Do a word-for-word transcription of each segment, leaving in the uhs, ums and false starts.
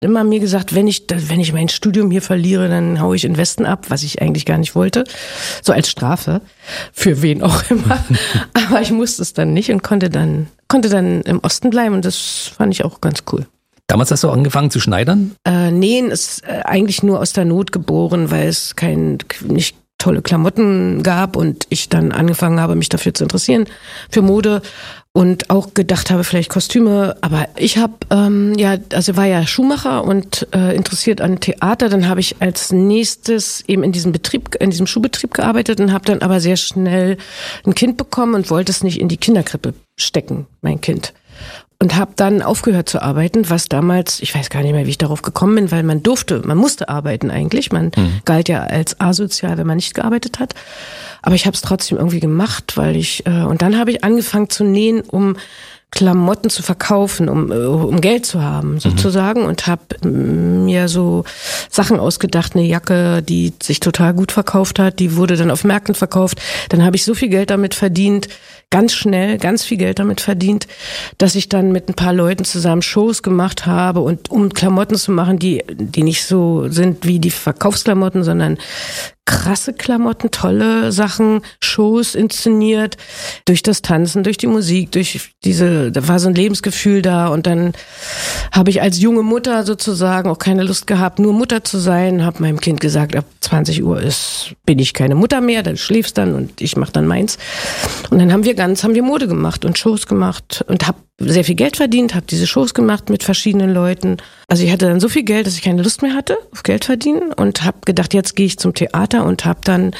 immer mir gesagt, wenn ich, wenn ich mein Studium hier verliere, dann haue ich in den Westen ab, was ich eigentlich gar nicht wollte. So als Strafe. Für wen auch immer. Aber ich musste es dann nicht und konnte dann, konnte dann im Osten bleiben und das fand ich auch ganz cool. Damals hast du angefangen zu schneidern? Äh, nähen ist äh, eigentlich nur aus der Not geboren, weil es kein, nicht tolle Klamotten gab und ich dann angefangen habe, mich dafür zu interessieren, für Mode und auch gedacht habe, vielleicht Kostüme. Aber ich habe, ähm, ja, also war ja Schuhmacher und äh, interessiert an Theater. Dann habe ich als nächstes eben in diesem Betrieb, in diesem Schuhbetrieb gearbeitet und habe dann aber sehr schnell ein Kind bekommen und wollte es nicht in die Kinderkrippe stecken, mein Kind. Und habe dann aufgehört zu arbeiten, was damals, ich weiß gar nicht mehr, wie ich darauf gekommen bin, weil man durfte, man musste arbeiten eigentlich. Man mhm. galt ja als asozial, wenn man nicht gearbeitet hat. Aber ich habe es trotzdem irgendwie gemacht, weil ich, äh, und dann habe ich angefangen zu nähen, um Klamotten zu verkaufen, um, um Geld zu haben, sozusagen, mhm. und habe mir so Sachen ausgedacht, eine Jacke, die sich total gut verkauft hat, die wurde dann auf Märkten verkauft. Dann habe ich so viel Geld damit verdient, ganz schnell, ganz viel Geld damit verdient, dass ich dann mit ein paar Leuten zusammen Shows gemacht habe und um Klamotten zu machen, die, die nicht so sind wie die Verkaufsklamotten, sondern krasse Klamotten, tolle Sachen, Shows inszeniert, durch das Tanzen, durch die Musik, durch diese, da war so ein Lebensgefühl da und dann habe ich als junge Mutter sozusagen auch keine Lust gehabt, nur Mutter zu sein, habe meinem Kind gesagt, ab zwanzig Uhr ist, bin ich keine Mutter mehr, dann schläfst dann und ich mache dann meins. Und dann haben wir ganz, haben wir Mode gemacht und Shows gemacht und habe sehr viel Geld verdient, habe diese Shows gemacht mit verschiedenen Leuten. Also ich hatte dann so viel Geld, dass ich keine Lust mehr hatte auf Geld verdienen und habe gedacht, jetzt gehe ich zum Theater und habe dann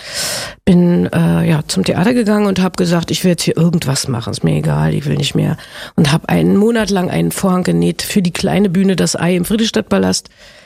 bin äh, ja zum Theater gegangen und habe gesagt, ich will jetzt hier irgendwas machen, ist mir egal, ich will nicht mehr und habe einen Monat lang einen Vorhang genäht für die kleine Bühne Das Ei im Friedrichstadtpalast.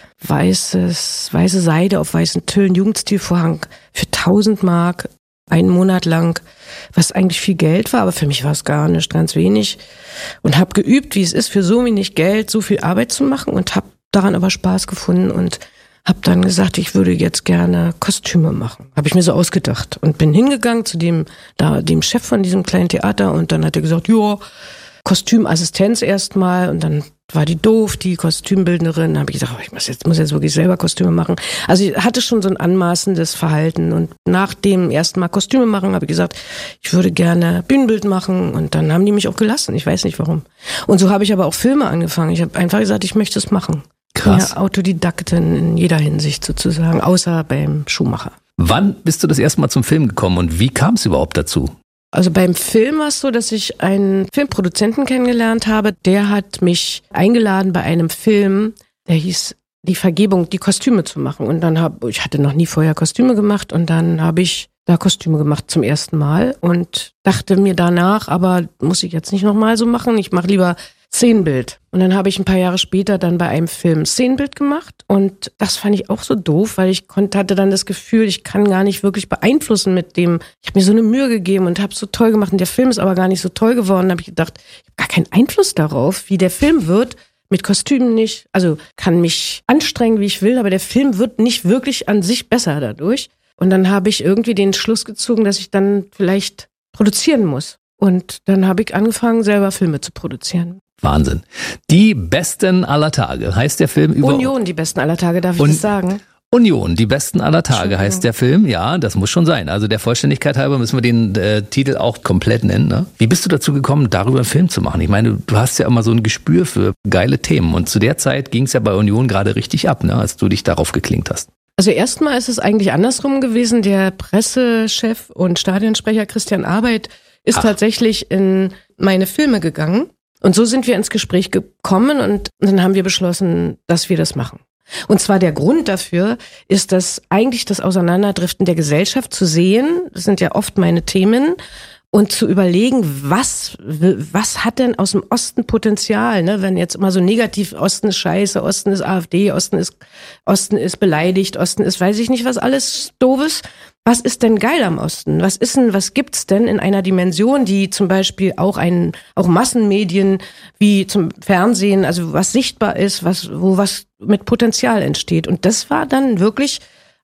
Weißes, weiße Seide auf weißen Tüllen, Jugendstilvorhang für tausend Mark. Einen Monat lang, was eigentlich viel Geld war, aber für mich war es gar nicht, ganz wenig. Und habe geübt, wie es ist, für so wenig Geld so viel Arbeit zu machen und habe daran aber Spaß gefunden und habe dann gesagt, ich würde jetzt gerne Kostüme machen. Habe ich mir so ausgedacht und bin hingegangen zu dem da dem Chef von diesem kleinen Theater und dann hat er gesagt, ja, Kostümassistenz erstmal und dann war die doof, die Kostümbildnerin. Dann habe ich gesagt, ich muss jetzt, muss jetzt wirklich selber Kostüme machen. Also ich hatte schon so ein anmaßendes Verhalten und nach dem ersten Mal Kostüme machen habe ich gesagt, ich würde gerne Bühnenbild machen und dann haben die mich auch gelassen. Ich weiß nicht warum. Und so habe ich aber auch Filme angefangen. Ich habe einfach gesagt, ich möchte es machen. Krass. Ja, Autodidaktin in jeder Hinsicht sozusagen, außer beim Schuhmacher. Wann bist du das erste Mal zum Film gekommen und wie kam es überhaupt dazu? Also beim Film war es so, dass ich einen Filmproduzenten kennengelernt habe. Der hat mich eingeladen bei einem Film, der hieß Die Vergebung, die Kostüme zu machen. Und dann habe ich hatte noch nie vorher Kostüme gemacht und dann habe ich da Kostüme gemacht zum ersten Mal und dachte mir danach, aber muss ich jetzt nicht nochmal so machen. Ich mache lieber Szenenbild. Und dann habe ich ein paar Jahre später dann bei einem Film Szenenbild gemacht und das fand ich auch so doof, weil ich konnte, hatte dann das Gefühl, ich kann gar nicht wirklich beeinflussen mit dem, ich habe mir so eine Mühe gegeben und habe es so toll gemacht und der Film ist aber gar nicht so toll geworden. Da habe ich gedacht, ich habe gar keinen Einfluss darauf, wie der Film wird, mit Kostümen nicht. Also kann mich anstrengen, wie ich will, aber der Film wird nicht wirklich an sich besser dadurch. Und dann habe ich irgendwie den Schluss gezogen, dass ich dann vielleicht produzieren muss. Und dann habe ich angefangen, selber Filme zu produzieren. Wahnsinn. Die besten aller Tage heißt der Film über... Union, die besten aller Tage, darf ich Un- das sagen? Union, die besten aller Tage heißt der Film. Ja, das muss schon sein. Also der Vollständigkeit halber müssen wir den äh, Titel auch komplett nennen. Ne? Wie bist du dazu gekommen, darüber einen Film zu machen? Ich meine, du hast ja immer so ein Gespür für geile Themen. Und zu der Zeit ging es ja bei Union gerade richtig ab, ne, als du dich darauf geklinkt hast. Also erstmal ist es eigentlich andersrum gewesen. Der Pressechef und Stadionsprecher Christian Arbeit ist Ach. tatsächlich in meine Filme gegangen. Und so sind wir ins Gespräch gekommen und dann haben wir beschlossen, dass wir das machen. Und zwar der Grund dafür ist, dass eigentlich das Auseinanderdriften der Gesellschaft zu sehen, das sind ja oft meine Themen, und zu überlegen, was was hat denn aus dem Osten Potenzial, ne? Wenn jetzt immer so negativ, Osten ist scheiße, Osten ist AfD, Osten ist Osten ist beleidigt, Osten ist weiß ich nicht was alles Doofes. Was ist denn geil am Osten? Was ist denn, was gibt's denn in einer Dimension, die zum Beispiel auch ein, auch Massenmedien wie zum Fernsehen, also was sichtbar ist, was, wo was mit Potenzial entsteht? Und das war dann wirklich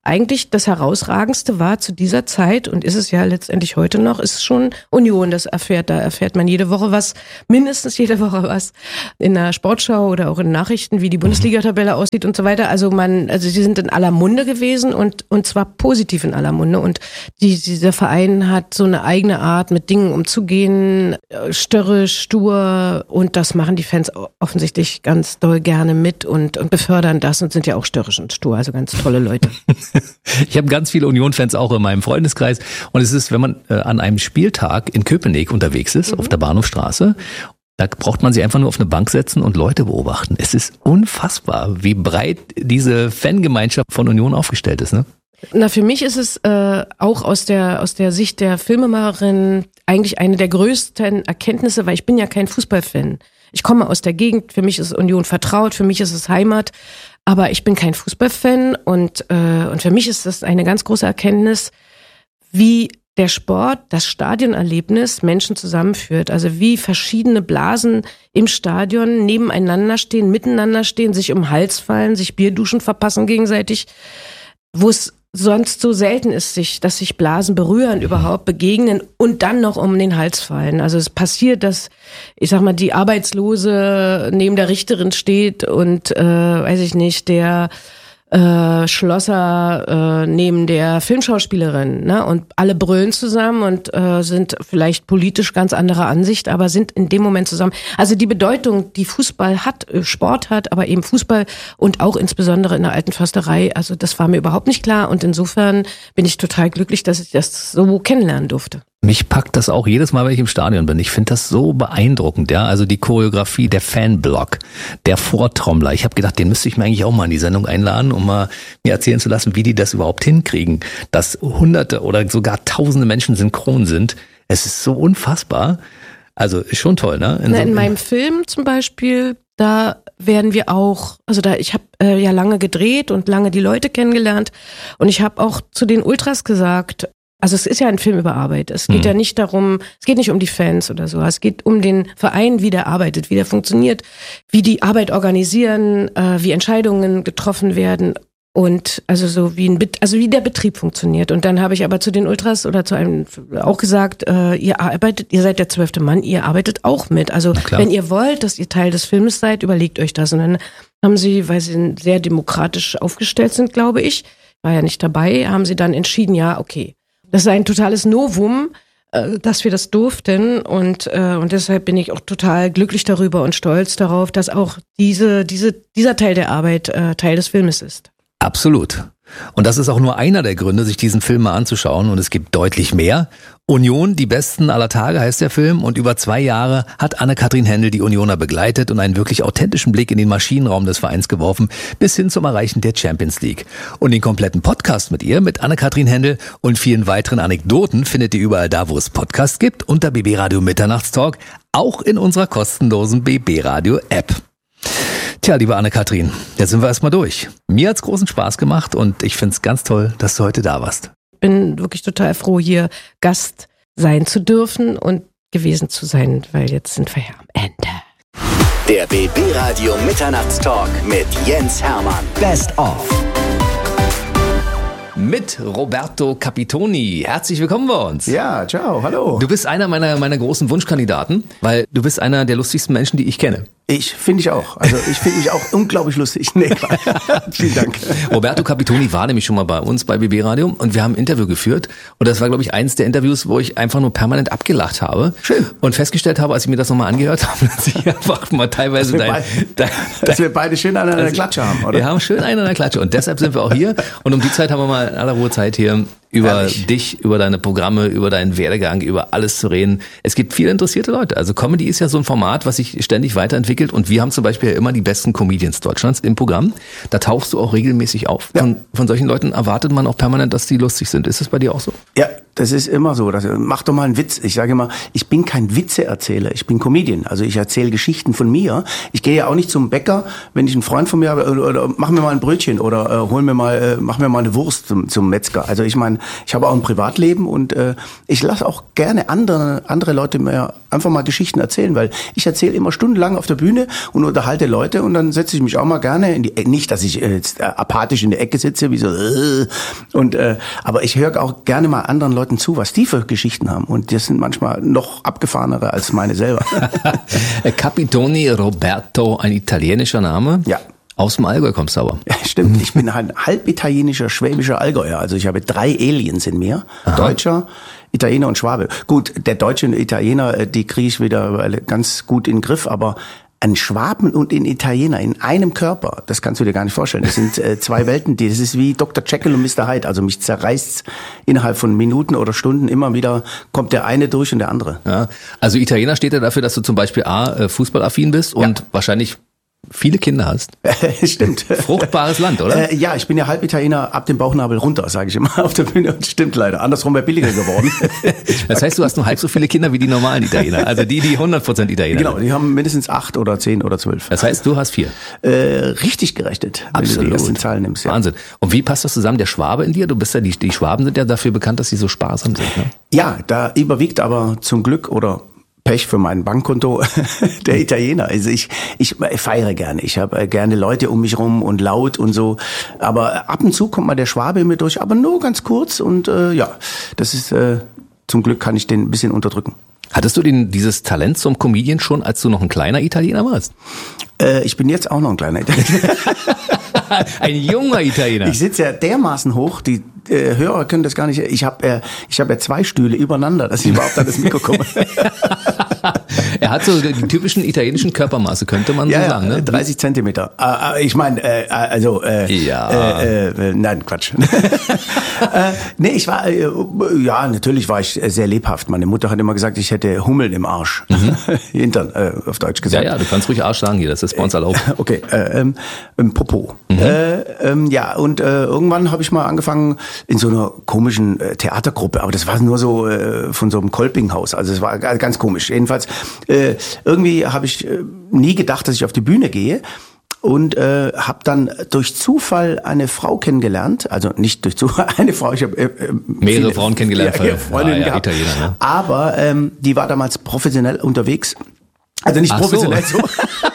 eigentlich das Herausragendste war zu dieser Zeit und ist es ja letztendlich heute noch, ist schon Union. Das erfährt, da erfährt man jede Woche was, mindestens jede Woche was in der Sportschau oder auch in Nachrichten, wie die Bundesliga-Tabelle aussieht und so weiter. Also man, also sie sind in aller Munde gewesen und und zwar positiv in aller Munde. Und die, dieser Verein hat so eine eigene Art, mit Dingen umzugehen, störrisch, stur, und das machen die Fans offensichtlich ganz doll gerne mit und und befördern das und sind ja auch störrisch und stur, also ganz tolle Leute. Ich habe ganz viele Union-Fans auch in meinem Freundeskreis und es ist, wenn man äh, an einem Spieltag in Köpenick unterwegs ist, mhm. auf der Bahnhofstraße, da braucht man sich einfach nur auf eine Bank setzen und Leute beobachten. Es ist unfassbar, wie breit diese Fangemeinschaft von Union aufgestellt ist, ne? Na, für mich ist es äh, auch aus der aus der Sicht der Filmemacherin eigentlich eine der größten Erkenntnisse, weil ich bin ja kein Fußballfan. Ich komme aus der Gegend, für mich ist Union vertraut, für mich ist es Heimat. Aber ich bin kein Fußballfan und äh, und für mich ist das eine ganz große Erkenntnis, wie der Sport, das Stadionerlebnis Menschen zusammenführt. Also wie verschiedene Blasen im Stadion nebeneinander stehen, miteinander stehen, sich um den Hals fallen, sich Bierduschen verpassen gegenseitig, wo es sonst so selten ist, sich, dass sich Blasen berühren, überhaupt begegnen und dann noch um den Hals fallen. Also es passiert, dass, ich sag mal, die Arbeitslose neben der Richterin steht und, äh, weiß ich nicht, der äh, Schlosser äh, neben der Filmschauspielerin, ne? Und alle brüllen zusammen und äh, sind vielleicht politisch ganz anderer Ansicht, aber sind in dem Moment zusammen. Also die Bedeutung, die Fußball hat, Sport hat, aber eben Fußball und auch insbesondere in der alten Försterei, also das war mir überhaupt nicht klar und insofern bin ich total glücklich, dass ich das so kennenlernen durfte. Mich packt das auch jedes Mal, wenn ich im Stadion bin. Ich finde das so beeindruckend, ja. Also die Choreografie, der Fanblock, der Vortrommler. Ich habe gedacht, den müsste ich mir eigentlich auch mal in die Sendung einladen, um mal mir erzählen zu lassen, wie die das überhaupt hinkriegen, dass Hunderte oder sogar Tausende Menschen synchron sind. Es ist so unfassbar. Also ist schon toll, ne? In, Na, so, in meinem Film zum Beispiel, da werden wir auch, also da ich habe äh, ja lange gedreht und lange die Leute kennengelernt und ich habe auch zu den Ultras gesagt, also es ist ja ein Film über Arbeit. Es geht mhm. ja nicht darum, es geht nicht um die Fans oder so. Es geht um den Verein, wie der arbeitet, wie der funktioniert, wie die Arbeit organisieren, äh, wie Entscheidungen getroffen werden und also so wie ein, also wie der Betrieb funktioniert. Und dann habe ich aber zu den Ultras oder zu einem auch gesagt, äh, ihr arbeitet, ihr seid der zwölfte Mann, ihr arbeitet auch mit. Also wenn ihr wollt, dass ihr Teil des Filmes seid, überlegt euch das. Und dann haben sie, weil sie sehr demokratisch aufgestellt sind, glaube ich, war ja nicht dabei, haben sie dann entschieden, ja, okay. Das ist ein totales Novum, äh, dass wir das durften und äh, und deshalb bin ich auch total glücklich darüber und stolz darauf, dass auch diese diese dieser Teil der Arbeit äh, Teil des Filmes ist. Absolut. Und das ist auch nur einer der Gründe, sich diesen Film mal anzuschauen. Und es gibt deutlich mehr. Union, die Besten aller Tage heißt der Film. Und über zwei Jahre hat Anne-Kathrin Hendel die Unioner begleitet und einen wirklich authentischen Blick in den Maschinenraum des Vereins geworfen, bis hin zum Erreichen der Champions League. Und den kompletten Podcast mit ihr, mit Anne-Kathrin Hendel und vielen weiteren Anekdoten findet ihr überall da, wo es Podcasts gibt, unter B B Radio Mitternachtstalk, auch in unserer kostenlosen B B Radio App. Tja, liebe Anne-Kathrin, jetzt sind wir erstmal durch. Mir hat's großen Spaß gemacht und ich find's ganz toll, dass du heute da warst. Ich bin wirklich total froh, hier Gast sein zu dürfen und gewesen zu sein, weil jetzt sind wir ja am Ende. Der B B Radio Mitternachtstalk mit Jens Hermann. Best of. Mit Roberto Capitoni. Herzlich willkommen bei uns. Ja, ciao, hallo. Du bist einer meiner, meiner großen Wunschkandidaten, weil du bist einer der lustigsten Menschen, die ich kenne. Ich finde ich auch. Also ich finde mich auch unglaublich lustig. Nee, vielen Dank. Roberto Capitoni war nämlich schon mal bei uns bei B B Radio und wir haben ein Interview geführt und das war, glaube ich, eins der Interviews, wo ich einfach nur permanent abgelacht habe. Schön. Und festgestellt habe, als ich mir das nochmal angehört habe, dass ich einfach mal teilweise... Dass wir, dein, beid, dein, dass wir beide schön einen an der Klatsche haben, oder? Wir haben schön einen an der Klatsche und deshalb sind wir auch hier und um die Zeit haben wir mal in aller Ruhe Zeit hier über Ehrlich? dich, über deine Programme, über deinen Werdegang, über alles zu reden. Es gibt viele interessierte Leute. Also Comedy ist ja so ein Format, was sich ständig weiterentwickelt und wir haben zum Beispiel ja immer die besten Comedians Deutschlands im Programm. Da tauchst du auch regelmäßig auf. Ja. Von, von solchen Leuten erwartet man auch permanent, dass die lustig sind. Ist das bei dir auch so? Ja, Das ist immer so. Das, mach doch mal einen Witz. Ich sage immer, ich bin kein Witzeerzähler, ich bin Comedian. Also ich erzähle Geschichten von mir. Ich gehe ja auch nicht zum Bäcker, wenn ich einen Freund von mir habe, oder, oder mach mir mal ein Brötchen oder äh, hol mir mal, äh, mach mir mal eine Wurst zum, zum Metzger. Also ich meine, ich habe auch ein Privatleben und äh, ich lasse auch gerne andere andere Leute mir einfach mal Geschichten erzählen, weil ich erzähle immer stundenlang auf der Bühne und unterhalte Leute und dann setze ich mich auch mal gerne in die, nicht, dass ich äh, jetzt äh, apathisch in der Ecke sitze, wie so äh, und äh, aber ich höre auch gerne mal anderen Leuten zu, was die für Geschichten haben. Und die sind manchmal noch abgefahrenere als meine selber. Capitone Roberto, ein italienischer Name? Ja. Aus dem Allgäu kommst du aber. Ja, stimmt. Ich bin ein halb italienischer, schwäbischer Allgäuer. Also ich habe drei Aliens in mir. Aha. Deutscher, Italiener und Schwabe. Gut, der Deutsche und Italiener, die kriege ich wieder ganz gut in den Griff, aber ein Schwaben und ein Italiener in einem Körper, das kannst du dir gar nicht vorstellen. Das sind äh, zwei Welten, die, das ist wie Doktor Jekyll und Mister Hyde. Also mich zerreißt's innerhalb von Minuten oder Stunden immer wieder, kommt der eine durch und der andere. Ja, also Italiener steht ja dafür, dass du zum Beispiel A, fußballaffin bist und ja. wahrscheinlich viele Kinder hast. Stimmt. Fruchtbares Land, oder? Äh, ja, ich bin ja halb Italiener ab dem Bauchnabel runter, sage ich immer auf der Bühne. Und stimmt leider. Andersrum wäre billiger geworden. Das heißt, du hast nur halb so viele Kinder wie die normalen Italiener. Also die, die hundert Prozent Italiener Genau, sind. die haben mindestens acht oder zehn oder zwölf. Das heißt, du hast vier. Äh, richtig gerechnet, wenn Absolut. du die ersten Zahlen nimmst. Ja. Wahnsinn. Und wie passt das zusammen? Der Schwabe in dir? Du bist ja, die, die Schwaben sind ja dafür bekannt, dass sie so sparsam sind, ne? Ja, da überwiegt aber zum Glück oder Pech für mein Bankkonto der Italiener. Also ich ich feiere gerne. Ich habe gerne Leute um mich rum und laut und so. Aber ab und zu kommt mal der Schwabe in mir durch, aber nur ganz kurz. Und äh, ja, das ist äh, zum Glück kann ich den ein bisschen unterdrücken. Hattest du den, dieses Talent zum Comedian schon, als du noch ein kleiner Italiener warst? Äh, ich bin jetzt auch noch ein kleiner Italiener. Ein junger Italiener. Ich sitze ja dermaßen hoch, die äh, Hörer können das gar nicht. Ich habe äh, ich habe ja zwei Stühle übereinander, dass ich überhaupt an das Mikro komme. Er hat so die typischen italienischen Körpermaße, könnte man ja, so sagen, ne? dreißig Zentimeter. Äh, ich meine, äh, also äh, ja. äh, äh, nein, Quatsch. äh, nee, ich war äh, ja natürlich war ich sehr lebhaft. Meine Mutter hat immer gesagt, ich hätte Hummeln im Arsch. Mhm. Hintern, äh, auf Deutsch gesagt. Ja, ja, du kannst ruhig Arsch sagen hier, das ist bei uns erlaubt. Okay, äh, ähm, Popo. Mhm. Äh, ähm, ja, und äh, irgendwann habe ich mal angefangen in so einer komischen äh, Theatergruppe, aber das war nur so äh, von so einem Kolpinghaus, also es war ganz komisch. Jedenfalls, äh, irgendwie habe ich äh, nie gedacht, dass ich auf die Bühne gehe. Und äh, habe dann durch Zufall eine Frau kennengelernt, also nicht durch Zufall, eine Frau, ich habe äh, mehrere viele, Frauen kennengelernt, ja, Freundinnen ja, ja, gehabt, Italiener, ne? Aber ähm, die war damals professionell unterwegs. Also nicht Ach professionell so. so.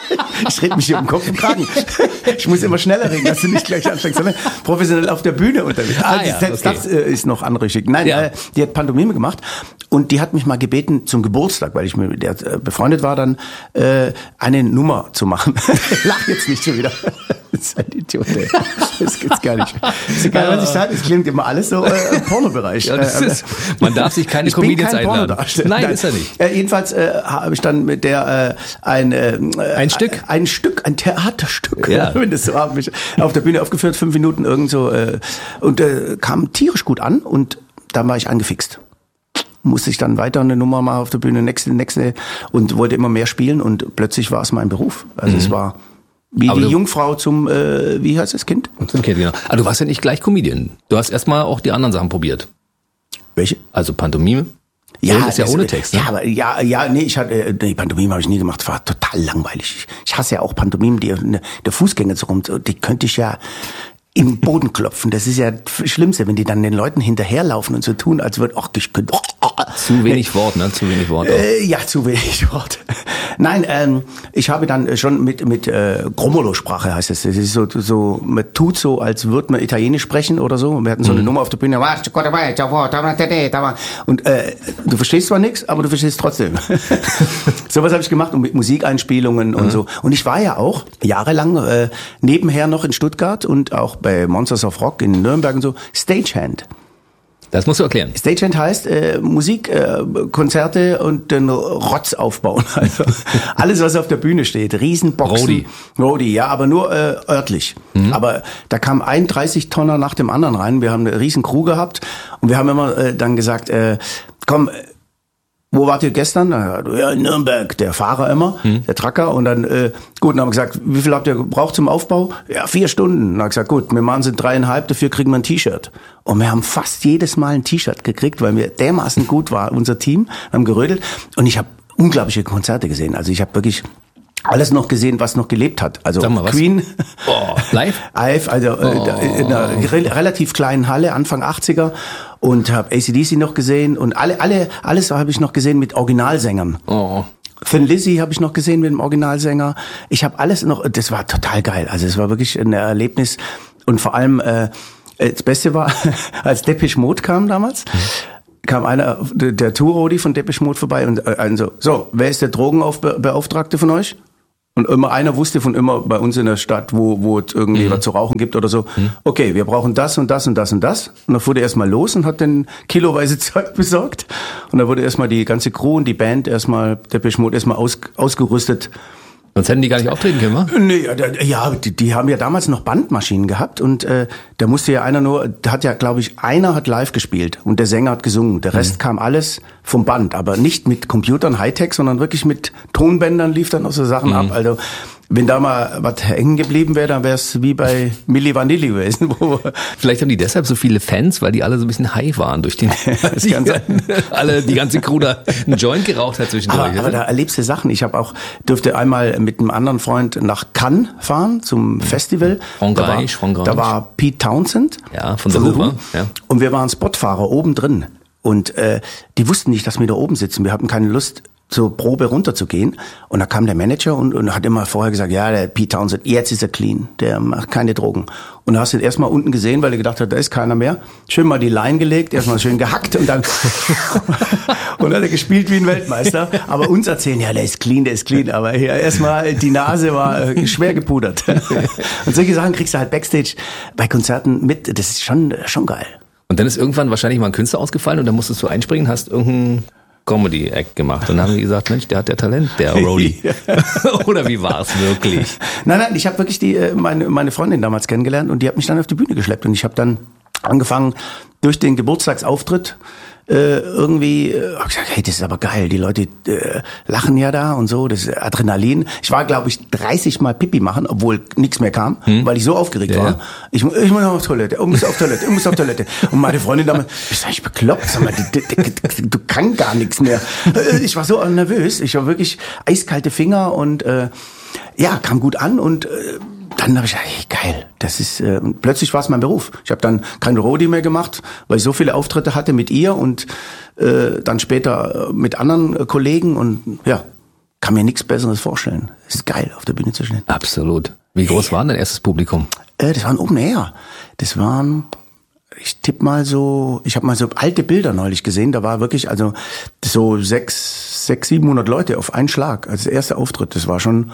Ich rede mich hier um Kopf und Kragen. Ich muss immer schneller reden, dass du nicht gleich anfängst, sondern professionell auf der Bühne unterwegs. Ah, also ja, selbst okay. das äh, ist noch anrüchig. Nein, Ja. äh, die hat Pantomime gemacht und die hat mich mal gebeten zum Geburtstag, weil ich mit der äh, befreundet war, dann äh, eine Nummer zu machen. Lach jetzt nicht schon wieder. Das ist ein Idiot, ey. Das gibt's gar nicht. Ist egal, was ich sage, es klingt immer alles so äh, im Pornobereich. Ja, das ist, man darf sich keine ich bin Comedians kein einladen. Pornodarsteller. Nein, Nein, ist er nicht. Äh, jedenfalls äh, habe ich dann mit der äh, ein äh, Ein Stück? ein Stück, ein Theaterstück, Ja. wenn das so haben, mich auf der Bühne aufgeführt, fünf Minuten irgend so äh, und äh, kam tierisch gut an und dann war ich angefixt. Musste ich dann weiter eine Nummer machen auf der Bühne, nächste, nächste und wollte immer mehr spielen und plötzlich war es mein Beruf. Also Mhm. es war wie Aber die du- Jungfrau zum, äh, wie heißt das Kind? Okay, genau. Aber du warst ja nicht gleich Comedian. Du hast erstmal auch die anderen Sachen probiert. Welche? Also Pantomime. Ja, ist ja das- ohne Text, ne? Ja, aber ja, ja, nee, ich hatte, äh, nee, Pantomime habe ich nie gemacht. Das war total langweilig. Ich, ich hasse ja auch Pantomimen, die in der Fußgängerzone, die könnte ich ja im Boden klopfen. Das ist ja das Schlimmste, wenn die dann den Leuten hinterherlaufen und so tun, als würde, ach, ich könnte. Zu wenig Wort, ne? Zu wenig Wort. Auch. Äh, ja, zu wenig Wort. Nein, ähm, ich habe dann schon mit mit äh, Gromolo-Sprache heißt es. Das ist so so, man tut so, als würde man Italienisch sprechen oder so. Und wir hatten so eine Nummer auf der Bühne. Und äh, du verstehst zwar nichts, aber du verstehst trotzdem. Sowas habe ich gemacht und mit Musikeinspielungen und so. Und ich war ja auch jahrelang äh, nebenher noch in Stuttgart und auch bei Monsters of Rock in Nürnberg und so Stagehand. Das musst du erklären. Stagehand heißt äh, Musik, äh, Konzerte und den Rotz aufbauen. Also alles, was auf der Bühne steht. Riesenboxen. Roadie. Roadie, ja, aber nur äh, örtlich. Mhm. Aber da kam ein dreißig-Tonner nach dem anderen rein. Wir haben eine riesen Crew gehabt und wir haben immer äh, dann gesagt, äh, komm, wo wart ihr gestern? Ja, in Nürnberg, der Fahrer immer, hm. der Tracker. Und dann, äh, gut, dann haben wir gesagt, wie viel habt ihr gebraucht zum Aufbau? Ja, vier Stunden. Dann haben wir gesagt, gut, wir machen sind dreieinhalb, dafür kriegen wir ein T-Shirt. Und wir haben fast jedes Mal ein T-Shirt gekriegt, weil wir dermaßen gut war, unser Team, haben gerödelt. Und ich habe unglaubliche Konzerte gesehen. Also ich habe wirklich alles noch gesehen, was noch gelebt hat. Also Sag mal, was? Queen. Oh, live? Live, also oh. in einer re- relativ kleinen Halle, Anfang achtziger. Und habe A C D C noch gesehen und alle, alle, alles habe ich noch gesehen mit Originalsängern. Oh. Thin Lizzy habe ich noch gesehen mit dem Originalsänger. Ich habe alles noch, das war total geil. Also es war wirklich ein Erlebnis. Und vor allem, äh, das Beste war, als Depeche Mode kam damals, mhm. kam einer, der Tourrodi von Depeche Mode vorbei und ein so, so, wer ist der Drogenbeauftragte von euch? Und immer einer wusste von immer bei uns in der Stadt, wo, wo es irgendwie mhm. was zu rauchen gibt oder so. Mhm. Okay, wir brauchen das und das und das und das. Und dann fuhr der erstmal los und hat dann kiloweise Zeug besorgt. Und dann wurde erstmal die ganze Crew und die Band erstmal, Depeche Mode erstmal aus, ausgerüstet. Sonst hätten die gar nicht auftreten können, wa? Nee, ja, die, die haben ja damals noch Bandmaschinen gehabt und äh, da musste ja einer nur, da hat ja, glaube ich, einer hat live gespielt und der Sänger hat gesungen. Der Rest mhm. kam alles vom Band, aber nicht mit Computern, Hightech, sondern wirklich mit Tonbändern lief dann auch so Sachen mhm. ab. Also wenn da mal was hängen geblieben wäre, dann wäre es wie bei Milli Vanilli gewesen. Wo Vielleicht haben die deshalb so viele Fans, weil die alle so ein bisschen high waren durch den, das die, kann sein. alle die ganze Crew da einen Joint geraucht hat zwischendurch. Aber, aber da erlebst du Sachen. Ich habe auch durfte einmal mit einem anderen Freund nach Cannes fahren zum Festival. Frankreich, da war, da war Pete Townsend. Ja, von der Huber. Ja. Und wir waren Spotfahrer oben drin. Und äh, die wussten nicht, dass wir da oben sitzen. Wir hatten keine Lust, zur Probe runterzugehen. Und da kam der Manager und, und hat immer vorher gesagt, ja, der Pete Townsend, jetzt ist er clean, der macht keine Drogen. Und da hast du ihn erstmal unten gesehen, weil er gedacht hat, da ist keiner mehr. Schön mal die Line gelegt, erstmal schön gehackt und dann und dann hat er gespielt wie ein Weltmeister. Aber uns erzählen, ja, der ist clean, der ist clean. Aber hier erstmal die Nase war schwer gepudert. Und solche Sachen kriegst du halt Backstage bei Konzerten mit. Das ist schon, schon geil. Und dann ist irgendwann wahrscheinlich mal ein Künstler ausgefallen und dann musstest du einspringen, hast irgendeinen Comedy-Act gemacht. Und dann haben die gesagt, Mensch, der hat ja Talent, der Roadie. Oder wie war es wirklich? Nein, nein, ich habe wirklich die meine, meine Freundin damals kennengelernt und die hat mich dann auf die Bühne geschleppt. Und ich habe dann angefangen, durch den Geburtstagsauftritt äh, irgendwie, äh, hab gesagt, hey, das ist aber geil, die Leute äh, lachen ja da und so, das ist Adrenalin. Ich war, glaube ich, dreißig Mal Pipi machen, obwohl nichts mehr kam, hm. weil ich so aufgeregt ja, war. Ja. Ich, ich muss auf Toilette, ich muss auf Toilette, ich muss auf Toilette. Und meine Freundin damals, bist du eigentlich bekloppt? Sag mal, du, du, du kann gar nichts mehr. Ich war so nervös, ich war wirklich eiskalte Finger und äh, ja, kam gut an und äh, dann habe ich gedacht, hey, geil, das ist äh, plötzlich war es mein Beruf. Ich habe dann keine Roadie mehr gemacht, weil ich so viele Auftritte hatte mit ihr und äh, dann später mit anderen äh, Kollegen und ja, kann mir nichts Besseres vorstellen. Es ist geil, auf der Bühne zu stehen. Absolut. Wie groß hey. war denn dein erstes Publikum? Äh, das waren Open Air. Das waren, ich tippe mal so, ich habe mal so alte Bilder neulich gesehen. Da war wirklich also so sechs, sechs, siebenhundert Leute auf einen Schlag. Also der erste Auftritt, das war schon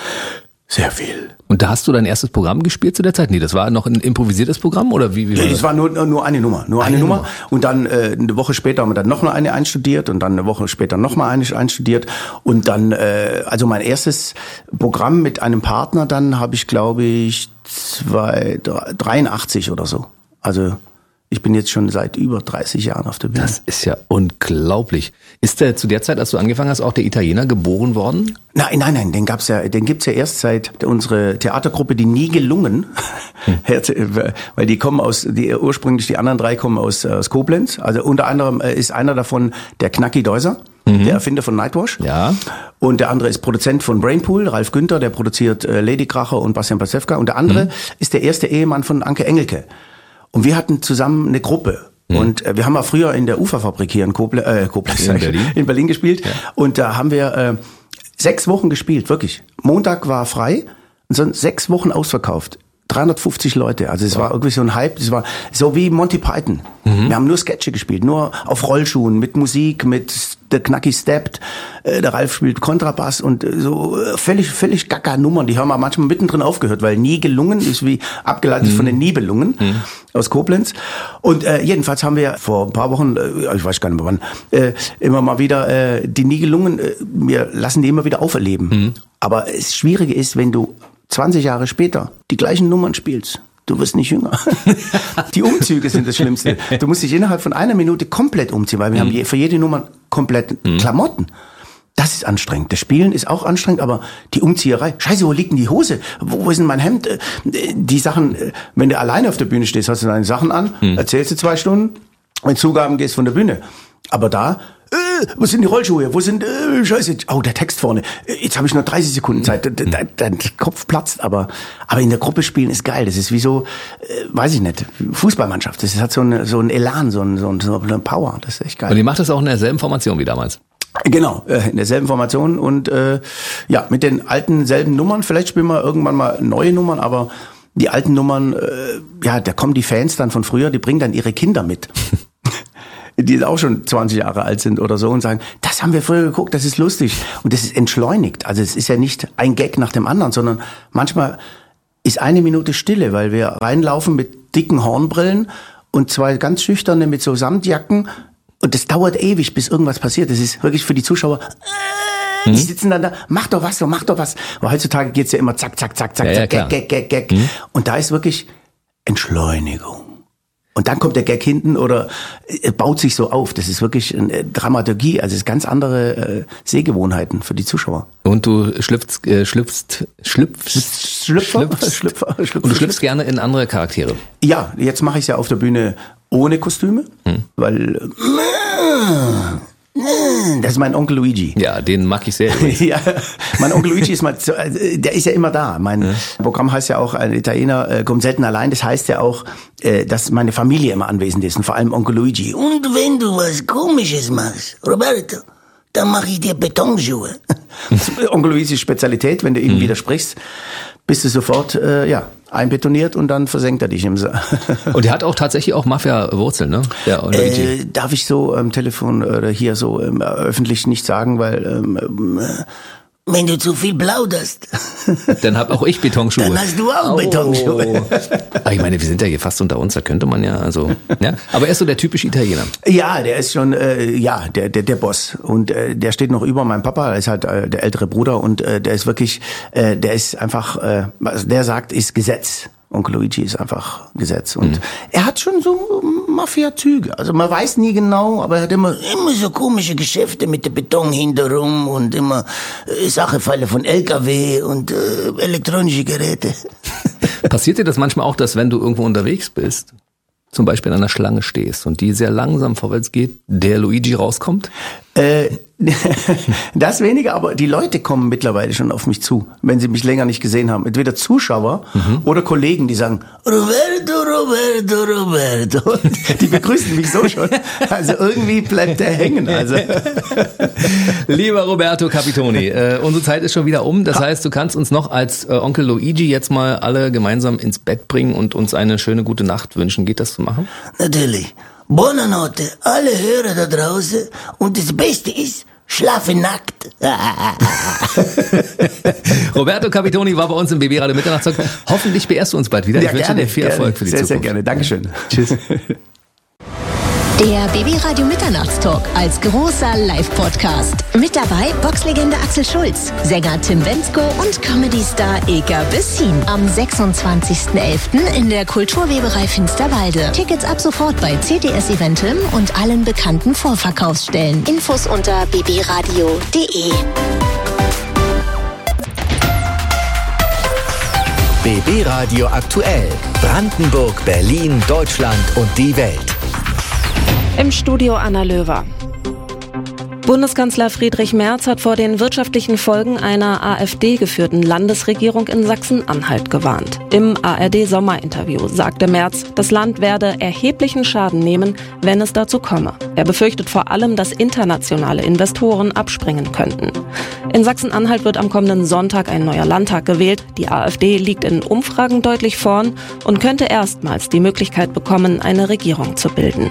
sehr viel. Und da hast du dein erstes Programm gespielt zu der Zeit? Nee, das war noch ein improvisiertes Programm oder wie? wie war nee, das war nur, nur eine Nummer, nur eine, eine Nummer. Nummer. Und dann äh, eine Woche später haben wir dann noch mal eine einstudiert und dann eine Woche später noch mal eine einstudiert. Und dann, äh, also mein erstes Programm mit einem Partner, dann habe ich, glaube ich, zwei, dreiundachtzig oder so. Also ich bin jetzt schon seit über dreißig Jahren auf der Bühne. Das ist ja unglaublich. Ist der zu der Zeit, als du angefangen hast, auch der Italiener geboren worden? Nein, nein, nein, den gab's ja, den gibt's ja erst seit unsere Theatergruppe, die nie gelungen, hm. weil die kommen aus, die ursprünglich die anderen drei kommen aus, aus Koblenz. Also unter anderem ist einer davon der Knacki Deuser, mhm. der Erfinder von Nightwash. Ja. Und der andere ist Produzent von Brainpool, Ralf Günther, der produziert äh, Lady Kracher und Bastian Pastewka. Und der andere mhm. ist der erste Ehemann von Anke Engelke. Und wir hatten zusammen eine Gruppe. Mhm. Und äh, wir haben ja früher in der Uferfabrik hier in Koble, äh, Koblenz, in, Berlin. in Berlin gespielt. Ja. Und da haben wir äh, sechs Wochen gespielt, wirklich. Montag war frei und sonst sechs Wochen ausverkauft. dreihundertfünfzig Leute. Also es war irgendwie so ein Hype. Es war so wie Monty Python. Mhm. Wir haben nur Sketche gespielt, nur auf Rollschuhen, mit Musik, mit der Knacki steppt, äh, der Ralf spielt Kontrabass und äh, so äh, völlig, völlig gaga Nummern. Die haben wir manchmal mittendrin aufgehört, weil nie gelungen ist wie abgeleitet mhm. von den Nibelungen mhm. aus Koblenz. Und äh, jedenfalls haben wir vor ein paar Wochen, äh, ich weiß gar nicht mehr wann, äh, immer mal wieder äh, die Nibelungen, äh, wir lassen die immer wieder auferleben. Mhm. Aber das Schwierige ist, wenn du zwanzig Jahre später die gleichen Nummern spielst, du wirst nicht jünger. Die Umzüge sind das Schlimmste. Du musst dich innerhalb von einer Minute komplett umziehen, weil wir mhm. haben für jede Nummer komplett mhm. Klamotten. Das ist anstrengend. Das Spielen ist auch anstrengend, aber die Umzieherei. Scheiße, wo liegt denn die Hose? Wo, wo ist denn mein Hemd? Die Sachen, wenn du alleine auf der Bühne stehst, hast du deine Sachen an, mhm. erzählst du zwei Stunden, wenn Zugaben gehst von der Bühne. Aber da, äh, wo sind die Rollschuhe? Wo sind, äh, Scheiße, oh, der Text vorne. Jetzt habe ich nur dreißig Sekunden Zeit. Dein, dein Kopf platzt, aber, aber in der Gruppe spielen ist geil. Das ist wie so, äh, weiß ich nicht, Fußballmannschaft. Das hat so eine, so ein Elan, so, ein, so, ein, so eine Power. Das ist echt geil. Und ihr macht das auch in derselben Formation wie damals? Genau, in derselben Formation und äh, ja, mit den alten selben Nummern. Vielleicht spielen wir irgendwann mal neue Nummern, aber die alten Nummern, äh, ja, da kommen die Fans dann von früher, die bringen dann ihre Kinder mit, die auch schon zwanzig Jahre alt sind oder so und sagen, das haben wir früher geguckt, das ist lustig und das ist entschleunigt. Also es ist ja nicht ein Gag nach dem anderen, sondern manchmal ist eine Minute Stille, weil wir reinlaufen mit dicken Hornbrillen und zwei ganz schüchterne mit so Samtjacken. Und das dauert ewig, bis irgendwas passiert. Das ist wirklich für die Zuschauer, äh, die sitzen dann da, mach doch was, mach doch was. Aber heutzutage geht's ja immer zack, zack, zack, zack, ja, zack, ja, Gag, Gag, Gag, Gag. Mhm. Und da ist wirklich Entschleunigung. Und dann kommt der Gag hinten oder äh, baut sich so auf. Das ist wirklich eine Dramaturgie, also es ist ganz andere äh, Sehgewohnheiten für die Zuschauer. Und du schlüpfst, äh, schlüpfst, schlüpfst, Schlüpfer, schlüpfst, Schlüpfer, Schlüpfer, und du schlüpfst gerne in andere Charaktere. Ja, jetzt mache ich es ja auf der Bühne ohne Kostüme, hm. weil äh, das ist mein Onkel Luigi. Ja, den mag ich sehr. Ja, mein Onkel Luigi ist mal, der ist ja immer da. Mein ja. Programm heißt ja auch, ein Italiener äh, kommt selten allein. Das heißt ja auch, äh, dass meine Familie immer anwesend ist und vor allem Onkel Luigi. Und wenn du was Komisches machst, Roberto, dann mache ich dir Betonschuhe. Onkel Luigis Spezialität, wenn du ihm mhm. widersprichst, bist du sofort äh, ja einbetoniert und dann versenkt er dich im Saal. Und der hat auch tatsächlich auch Mafia-Wurzeln, ne? Der äh, darf ich so am Telefon oder hier so ähm, öffentlich nicht sagen, weil ähm, äh, wenn du zu viel plauderst, dann hab auch ich Betonschuhe. Dann hast du auch oh. Betonschuhe. Aber ich meine, wir sind ja hier fast unter uns, da könnte man ja, also, ja. Aber er ist so der typische Italiener. Ja, der ist schon, äh, ja, der, der, der Boss. Und äh, der steht noch über meinem Papa, der ist halt äh, der ältere Bruder und äh, der ist wirklich, äh, der ist einfach, äh, was der sagt, ist Gesetz. Onkel Luigi ist einfach Gesetz. Und mhm. er hat schon so Mafia-Züge. Also man weiß nie genau, aber er hat immer, immer so komische Geschäfte mit dem Beton hinterrum und immer äh, Sachefälle von L K W und äh, elektronische Geräte. Passiert dir das manchmal auch, dass wenn du irgendwo unterwegs bist, zum Beispiel in einer Schlange stehst und die sehr langsam vorwärts geht, der Luigi rauskommt? Äh, das weniger, aber die Leute kommen mittlerweile schon auf mich zu, wenn sie mich länger nicht gesehen haben. Entweder Zuschauer mhm. oder Kollegen, die sagen, Roberto, Roberto, Roberto. Die begrüßen mich so schon. Also irgendwie bleibt der hängen. Also. Lieber Roberto Capitoni, äh, unsere Zeit ist schon wieder um. Das heißt, du kannst uns noch als äh, Onkel Luigi jetzt mal alle gemeinsam ins Bett bringen und uns eine schöne gute Nacht wünschen. Geht das zu machen? Natürlich. Buonanotte, alle Hörer da draußen. Und das Beste ist, schlafe nackt. Roberto Capitoni war bei uns im B B Radio Mitternachtstalk. Hoffentlich beehrst du uns bald wieder. Ja, ich wünsche gerne, dir viel gerne. Erfolg für die sehr, Zukunft. Sehr, sehr gerne. Dankeschön. Tschüss. Der B B Radio Mitternachtstalk als großer Live-Podcast. Mit dabei Boxlegende Axel Schulz, Sänger Tim Bendzko und Comedy-Star Ilka Bessin. Am sechsundzwanzigsten elften in der Kulturweberei Finsterwalde. Tickets ab sofort bei C T S Eventim und allen bekannten Vorverkaufsstellen. Infos unter b b radio punkt d e. B B Radio aktuell. Brandenburg, Berlin, Deutschland und die Welt. Im Studio Anna Löwer. Bundeskanzler Friedrich Merz hat vor den wirtschaftlichen Folgen einer AfD-geführten Landesregierung in Sachsen-Anhalt gewarnt. Im A R D-Sommerinterview sagte Merz, das Land werde erheblichen Schaden nehmen, wenn es dazu komme. Er befürchtet vor allem, dass internationale Investoren abspringen könnten. In Sachsen-Anhalt wird am kommenden Sonntag ein neuer Landtag gewählt. Die AfD liegt in Umfragen deutlich vorn und könnte erstmals die Möglichkeit bekommen, eine Regierung zu bilden.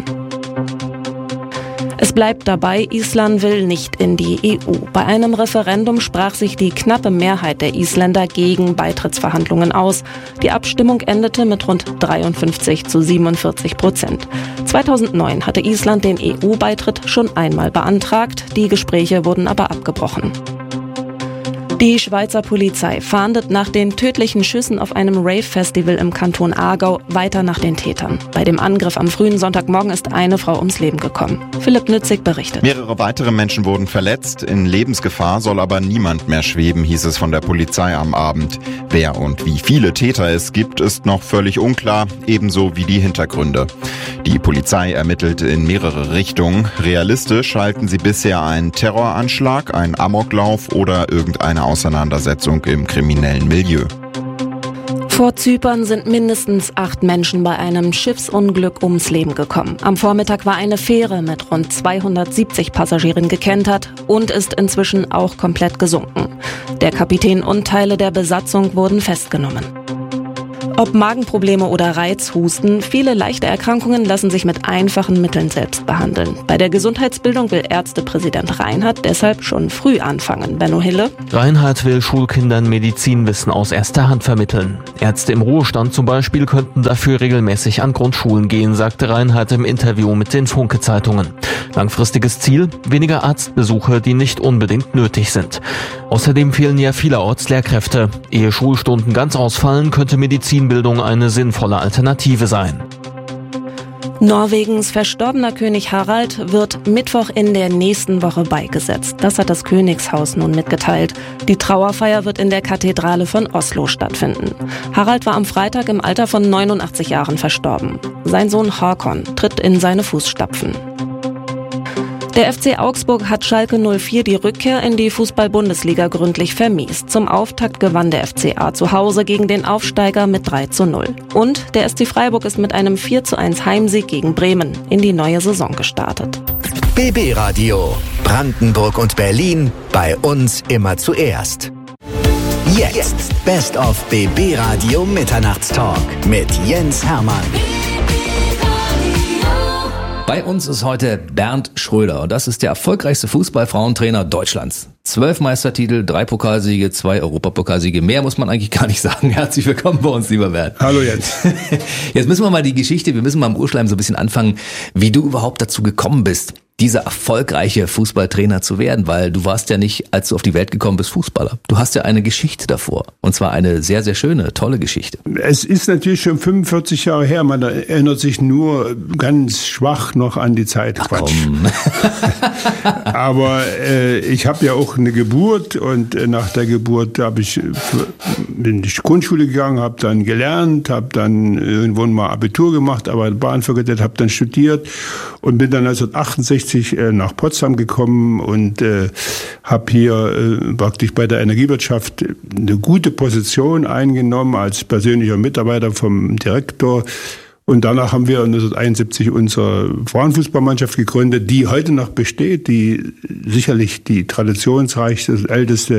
Es bleibt dabei, Island will nicht in die E U. Bei einem Referendum sprach sich die knappe Mehrheit der Isländer gegen Beitrittsverhandlungen aus. Die Abstimmung endete mit rund dreiundfünfzig zu siebenundvierzig Prozent. zweitausendneun hatte Island den E U-Beitritt schon einmal beantragt. Die Gespräche wurden aber abgebrochen. Die Schweizer Polizei fahndet nach den tödlichen Schüssen auf einem Rave-Festival im Kanton Aargau weiter nach den Tätern. Bei dem Angriff am frühen Sonntagmorgen ist eine Frau ums Leben gekommen. Philipp Nützig berichtet. Mehrere weitere Menschen wurden verletzt. In Lebensgefahr soll aber niemand mehr schweben, hieß es von der Polizei am Abend. Wer und wie viele Täter es gibt, ist noch völlig unklar, ebenso wie die Hintergründe. Die Polizei ermittelt in mehrere Richtungen. Realistisch halten sie bisher einen Terroranschlag, einen Amoklauf oder irgendeine Auseinandersetzung im kriminellen Milieu. Vor Zypern sind mindestens acht Menschen bei einem Schiffsunglück ums Leben gekommen. Am Vormittag war eine Fähre mit rund zweihundertsiebzig Passagieren gekentert und ist inzwischen auch komplett gesunken. Der Kapitän und Teile der Besatzung wurden festgenommen. Ob Magenprobleme oder Reizhusten, viele leichte Erkrankungen lassen sich mit einfachen Mitteln selbst behandeln. Bei der Gesundheitsbildung will Ärztepräsident Reinhardt deshalb schon früh anfangen. Benno Hille. Reinhardt will Schulkindern Medizinwissen aus erster Hand vermitteln. Ärzte im Ruhestand zum Beispiel könnten dafür regelmäßig an Grundschulen gehen, sagte Reinhardt im Interview mit den Funke-Zeitungen. Langfristiges Ziel: weniger Arztbesuche, die nicht unbedingt nötig sind. Außerdem fehlen ja vielerorts Lehrkräfte. Ehe Schulstunden ganz ausfallen, könnte Medizinbildung eine sinnvolle Alternative sein. Norwegens verstorbener König Harald wird Mittwoch in der nächsten Woche beigesetzt. Das hat das Königshaus nun mitgeteilt. Die Trauerfeier wird in der Kathedrale von Oslo stattfinden. Harald war am Freitag im Alter von neunundachtzig Jahren verstorben. Sein Sohn Håkon tritt in seine Fußstapfen. Der F C Augsburg hat Schalke null vier die Rückkehr in die Fußball-Bundesliga gründlich vermiest. Zum Auftakt gewann der F C A zu Hause gegen den Aufsteiger mit drei zu null. Und der S C Freiburg ist mit einem vier zu eins Heimsieg gegen Bremen in die neue Saison gestartet. B B Radio. Brandenburg und Berlin. Bei uns immer zuerst. Jetzt. Best of B B Radio Mitternachtstalk mit Jens Hermann. Bei uns ist heute Bernd Schröder und das ist der erfolgreichste Fußballfrauentrainer Deutschlands. Zwölf Meistertitel, drei Pokalsiege, zwei Europapokalsiege. Mehr muss man eigentlich gar nicht sagen. Herzlich willkommen bei uns, lieber Bernd. Hallo Jens. Jetzt müssen wir mal die Geschichte, wir müssen mal im Urschleim so ein bisschen anfangen, wie du überhaupt dazu gekommen bist, dieser erfolgreiche Fußballtrainer zu werden, weil du warst ja nicht, als du auf die Welt gekommen bist, Fußballer. Du hast ja eine Geschichte davor und zwar eine sehr, sehr schöne, tolle Geschichte. Es ist natürlich schon fünfundvierzig Jahre her, man erinnert sich nur ganz schwach noch an die Zeit. Ach, Quatsch. komm. Aber äh, ich habe ja auch eine Geburt und äh, nach der Geburt habe ich bin ich Grundschule gegangen, habe dann gelernt, habe dann irgendwann mal Abitur gemacht, aber Bahn vergessen, habe dann studiert und bin dann neunzehnhundertachtundsechzig nach Potsdam gekommen und äh, habe hier äh, praktisch bei der Energiewirtschaft eine gute Position eingenommen als persönlicher Mitarbeiter vom Direktor. Und danach haben wir neunzehnhunderteinundsiebzig unsere Frauenfußballmannschaft gegründet, die heute noch besteht, die sicherlich die traditionsreichste, älteste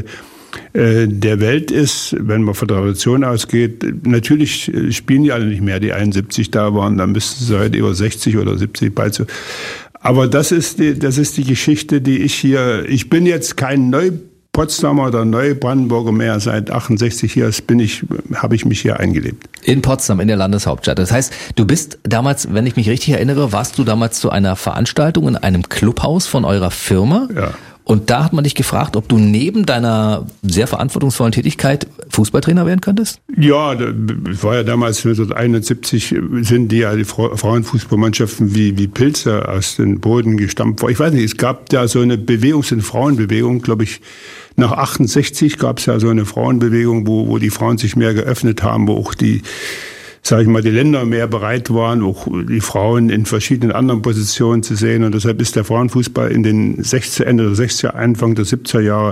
äh, der Welt ist, wenn man von Tradition ausgeht. Natürlich spielen die alle nicht mehr, die einundsiebzig da waren, dann müssten sie heute über sechzig oder siebzig bald so. Aber das ist die, das ist die Geschichte, die ich hier, ich bin jetzt kein Neu-Potsdamer oder Neu-Brandenburger mehr, seit achtundsechzig hier bin ich, habe ich mich hier eingelebt. In Potsdam, in der Landeshauptstadt. Das heißt, du bist damals, wenn ich mich richtig erinnere, warst du damals zu einer Veranstaltung in einem Clubhaus von eurer Firma? Ja. Und da hat man dich gefragt, ob du neben deiner sehr verantwortungsvollen Tätigkeit Fußballtrainer werden könntest? Ja, das war ja damals neunzehnhunderteinundsiebzig, sind die ja die Frauenfußballmannschaften wie, wie Pilze aus dem Boden gestampft worden. Ich weiß nicht, es gab da so eine Bewegung, so eine Frauenbewegung, glaube ich. Nach achtundsechzig gab es ja so eine Frauenbewegung, wo, wo die Frauen sich mehr geöffnet haben, wo auch die, sage ich mal, die Länder mehr bereit waren, auch die Frauen in verschiedenen anderen Positionen zu sehen. Und deshalb ist der Frauenfußball in den sechziger, Ende der sechziger, Anfang der siebziger Jahre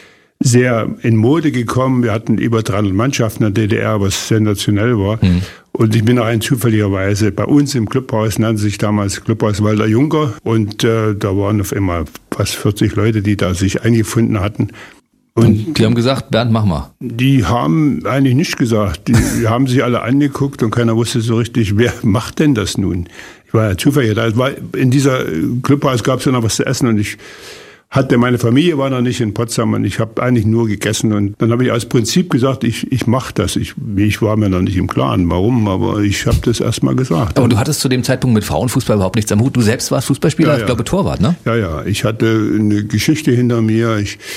sehr in Mode gekommen. Wir hatten über dreihundert Mannschaften in der D D R, was sensationell war. Mhm. Und ich bin auch ein zufälligerweise bei uns im Clubhaus, nannte sich damals Clubhaus Walter Juncker. Und äh, da waren auf einmal fast vierzig Leute, die da sich eingefunden hatten. Und die haben gesagt, Bernd, mach mal. Die haben eigentlich nicht gesagt. Die, die haben sich alle angeguckt und keiner wusste so richtig, wer macht denn das nun? Ich war ja zufällig da. War, in dieser Clubhaus gab es ja noch was zu essen und ich hatte, meine Familie war noch nicht in Potsdam und ich habe eigentlich nur gegessen. Und dann habe ich als Prinzip gesagt, ich, ich mache das. Ich, ich war mir noch nicht im Klaren, warum, aber ich habe das erst mal gesagt. Aber du hattest zu dem Zeitpunkt mit Frauenfußball überhaupt nichts am Hut. Du selbst warst Fußballspieler, ja, ja. ich glaube Torwart, ne? Ja, ja. Ich hatte eine Geschichte hinter mir. Ich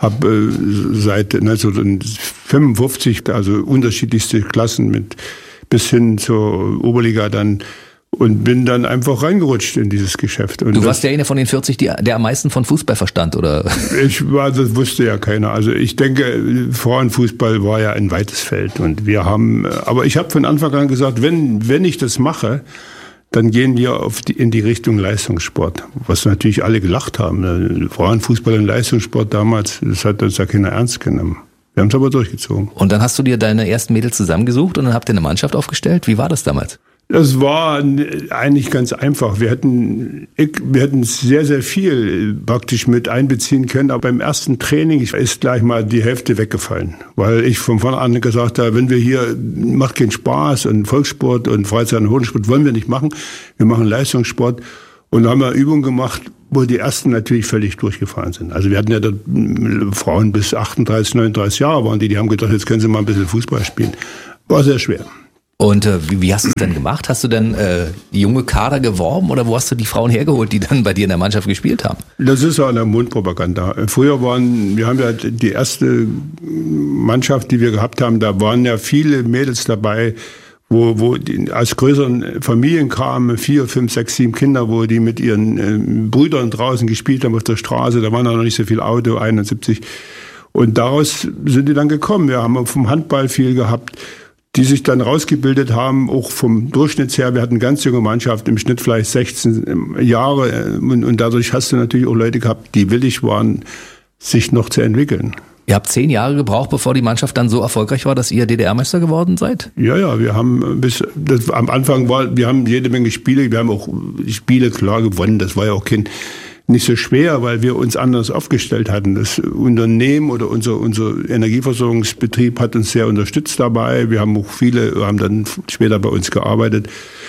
habe äh, seit neunzehnhundertfünfundfünfzig also unterschiedlichste Klassen mit bis hin zur Oberliga dann und bin dann einfach reingerutscht in dieses Geschäft. Und du warst der eine von den vierzig, die, der am meisten von Fußball verstand, oder? Ich war, das wusste ja keiner. Also ich denke, Frauenfußball war ja ein weites Feld und wir haben, aber ich habe von Anfang an gesagt, wenn wenn ich das mache, dann gehen wir auf die, in die Richtung Leistungssport. Was natürlich alle gelacht haben. Frauenfußball und Leistungssport damals, das hat uns ja keiner ernst genommen. Wir haben es aber durchgezogen. Und dann hast du dir deine ersten Mädels zusammengesucht und dann habt ihr eine Mannschaft aufgestellt. Wie war das damals? Das war eigentlich ganz einfach. Wir hätten, wir hätten sehr, sehr viel praktisch mit einbeziehen können. Aber beim ersten Training ist gleich mal die Hälfte weggefallen. Weil ich von vornherein gesagt habe, wenn wir hier, macht keinen Spaß und Volkssport und Freizeit- und Hodensport wollen wir nicht machen. Wir machen Leistungssport. Und da haben wir Übungen gemacht, wo die ersten natürlich völlig durchgefallen sind. Also wir hatten ja dort Frauen bis achtunddreißig, neununddreißig Jahre waren die, die haben gedacht, jetzt können sie mal ein bisschen Fußball spielen. War sehr schwer. Und äh, wie, wie hast du es denn gemacht? Hast du denn äh, junge Kader geworben oder wo hast du die Frauen hergeholt, die dann bei dir in der Mannschaft gespielt haben? Das ist ja eine Mundpropaganda. Früher waren, wir haben ja die erste Mannschaft, die wir gehabt haben, da waren ja viele Mädels dabei, wo, wo die aus größeren Familien kamen, vier, fünf, sechs, sieben Kinder, wo die mit ihren äh, Brüdern draußen gespielt haben auf der Straße. Da waren noch nicht so viel Auto, einundsiebzig. Und daraus sind die dann gekommen. Wir haben vom Handball viel gehabt, die sich dann rausgebildet haben, auch vom Durchschnitt her. Wir hatten eine ganz junge Mannschaft, im Schnitt vielleicht sechzehn Jahre. Und, und dadurch hast du natürlich auch Leute gehabt, die willig waren, sich noch zu entwickeln. Ihr habt zehn Jahre gebraucht, bevor die Mannschaft dann so erfolgreich war, dass ihr D D R-Meister geworden seid? Ja, ja, wir haben bis, das, am Anfang war, wir haben jede Menge Spiele, wir haben auch Spiele klar gewonnen. Das war ja auch kein, nicht so schwer, weil wir uns anders aufgestellt hatten. Das Unternehmen oder unser, unser Energieversorgungsbetrieb hat uns sehr unterstützt dabei. Wir haben auch viele, haben dann später bei uns gearbeitet.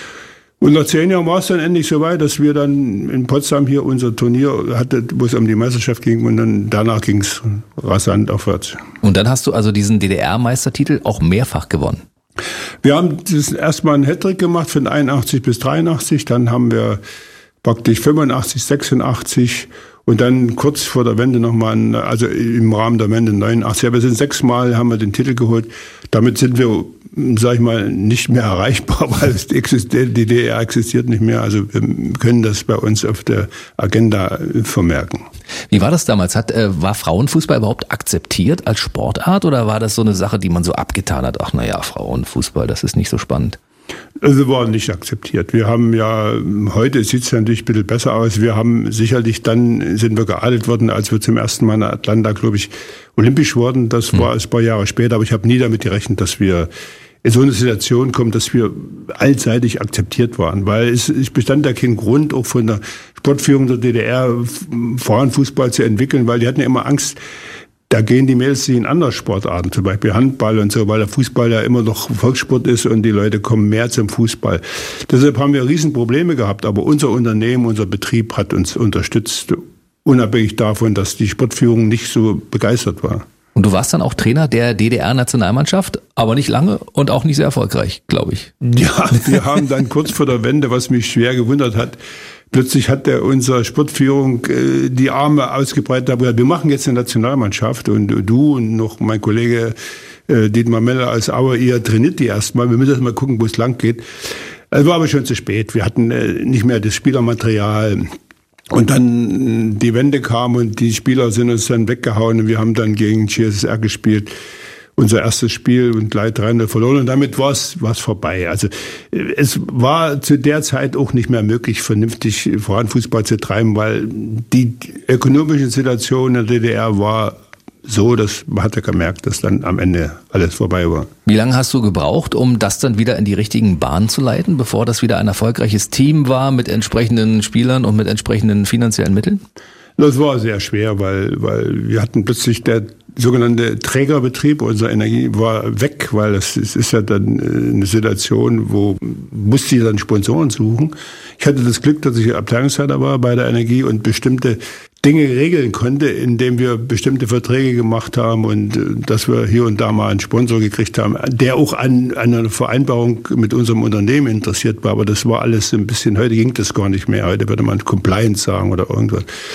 Und nach zehn Jahren war es dann endlich so weit, dass wir dann in Potsdam hier unser Turnier hatten, wo es um die Meisterschaft ging und dann danach ging es rasant aufwärts. Und dann hast du also diesen D D R-Meistertitel auch mehrfach gewonnen? Wir haben das erstmal einen Hattrick gemacht von einundachtzig bis dreiundachtzig, dann haben wir praktisch fünfundachtzig, sechsundachtzig und dann kurz vor der Wende nochmal, also im Rahmen der Wende neunundachtzig. Ja, wir sind sechsmal, haben wir den Titel geholt. Damit sind wir, sag ich mal, nicht mehr erreichbar, weil die D D R existiert nicht mehr. Also wir können das bei uns auf der Agenda vermerken. Wie war das damals? Hat, äh, war Frauenfußball überhaupt akzeptiert als Sportart oder war das so eine Sache, die man so abgetan hat? Ach naja, Frauenfußball, das ist nicht so spannend. Also war nicht akzeptiert. Wir haben ja, heute sieht es ja natürlich ein bisschen besser aus. Wir haben sicherlich dann, sind wir geadelt worden, als wir zum ersten Mal in Atlanta, glaube ich, olympisch wurden. Das war ein paar Jahre später, aber ich habe nie damit gerechnet, dass wir in so eine Situation kommen, dass wir allseitig akzeptiert waren. Weil es, es bestand ja kein Grund, auch von der Sportführung der D D R Frauenfußball zu entwickeln, weil die hatten ja immer Angst, da gehen die Mädels in andere Sportarten, zum Beispiel Handball und so, weil der Fußball ja immer noch Volkssport ist und die Leute kommen mehr zum Fußball. Deshalb haben wir Riesenprobleme gehabt, aber unser Unternehmen, unser Betrieb hat uns unterstützt, unabhängig davon, dass die Sportführung nicht so begeistert war. Und du warst dann auch Trainer der D D R-Nationalmannschaft, aber nicht lange und auch nicht sehr erfolgreich, glaube ich. Ja, wir haben dann kurz vor der Wende, was mich schwer gewundert hat, plötzlich hat der unsere Sportführung äh, die Arme ausgebreitet, aber gesagt, wir machen jetzt eine Nationalmannschaft und du und noch mein Kollege äh, Dietmar Meller als Auer, ihr trainiert die erstmal. Wir müssen erst mal gucken, wo es lang geht. Es war aber schon zu spät. Wir hatten äh, nicht mehr das Spielermaterial. Und dann die Wende kam und die Spieler sind uns dann weggehauen und wir haben dann gegen G S S R gespielt. Unser erstes Spiel und gleich drei null verloren und damit war es war's vorbei. Also es war zu der Zeit auch nicht mehr möglich, vernünftig Frauenfußball zu treiben, weil die ökonomische Situation in der D D R war so, dass man hatte gemerkt, dass dann am Ende alles vorbei war. Wie lange hast du gebraucht, um das dann wieder in die richtigen Bahnen zu leiten, bevor das wieder ein erfolgreiches Team war mit entsprechenden Spielern und mit entsprechenden finanziellen Mitteln? Das war sehr schwer, weil, weil wir hatten plötzlich der sogenannte Trägerbetrieb unserer Energie war weg, weil es, es ist ja dann eine Situation, wo musste ich dann Sponsoren suchen. Ich hatte das Glück, dass ich Abteilungsleiter war bei der Energie und bestimmte Dinge regeln konnte, indem wir bestimmte Verträge gemacht haben und dass wir hier und da mal einen Sponsor gekriegt haben, der auch an, an einer Vereinbarung mit unserem Unternehmen interessiert war. Aber das war alles ein bisschen, heute ging das gar nicht mehr. Heute würde man Compliance sagen oder irgendwas.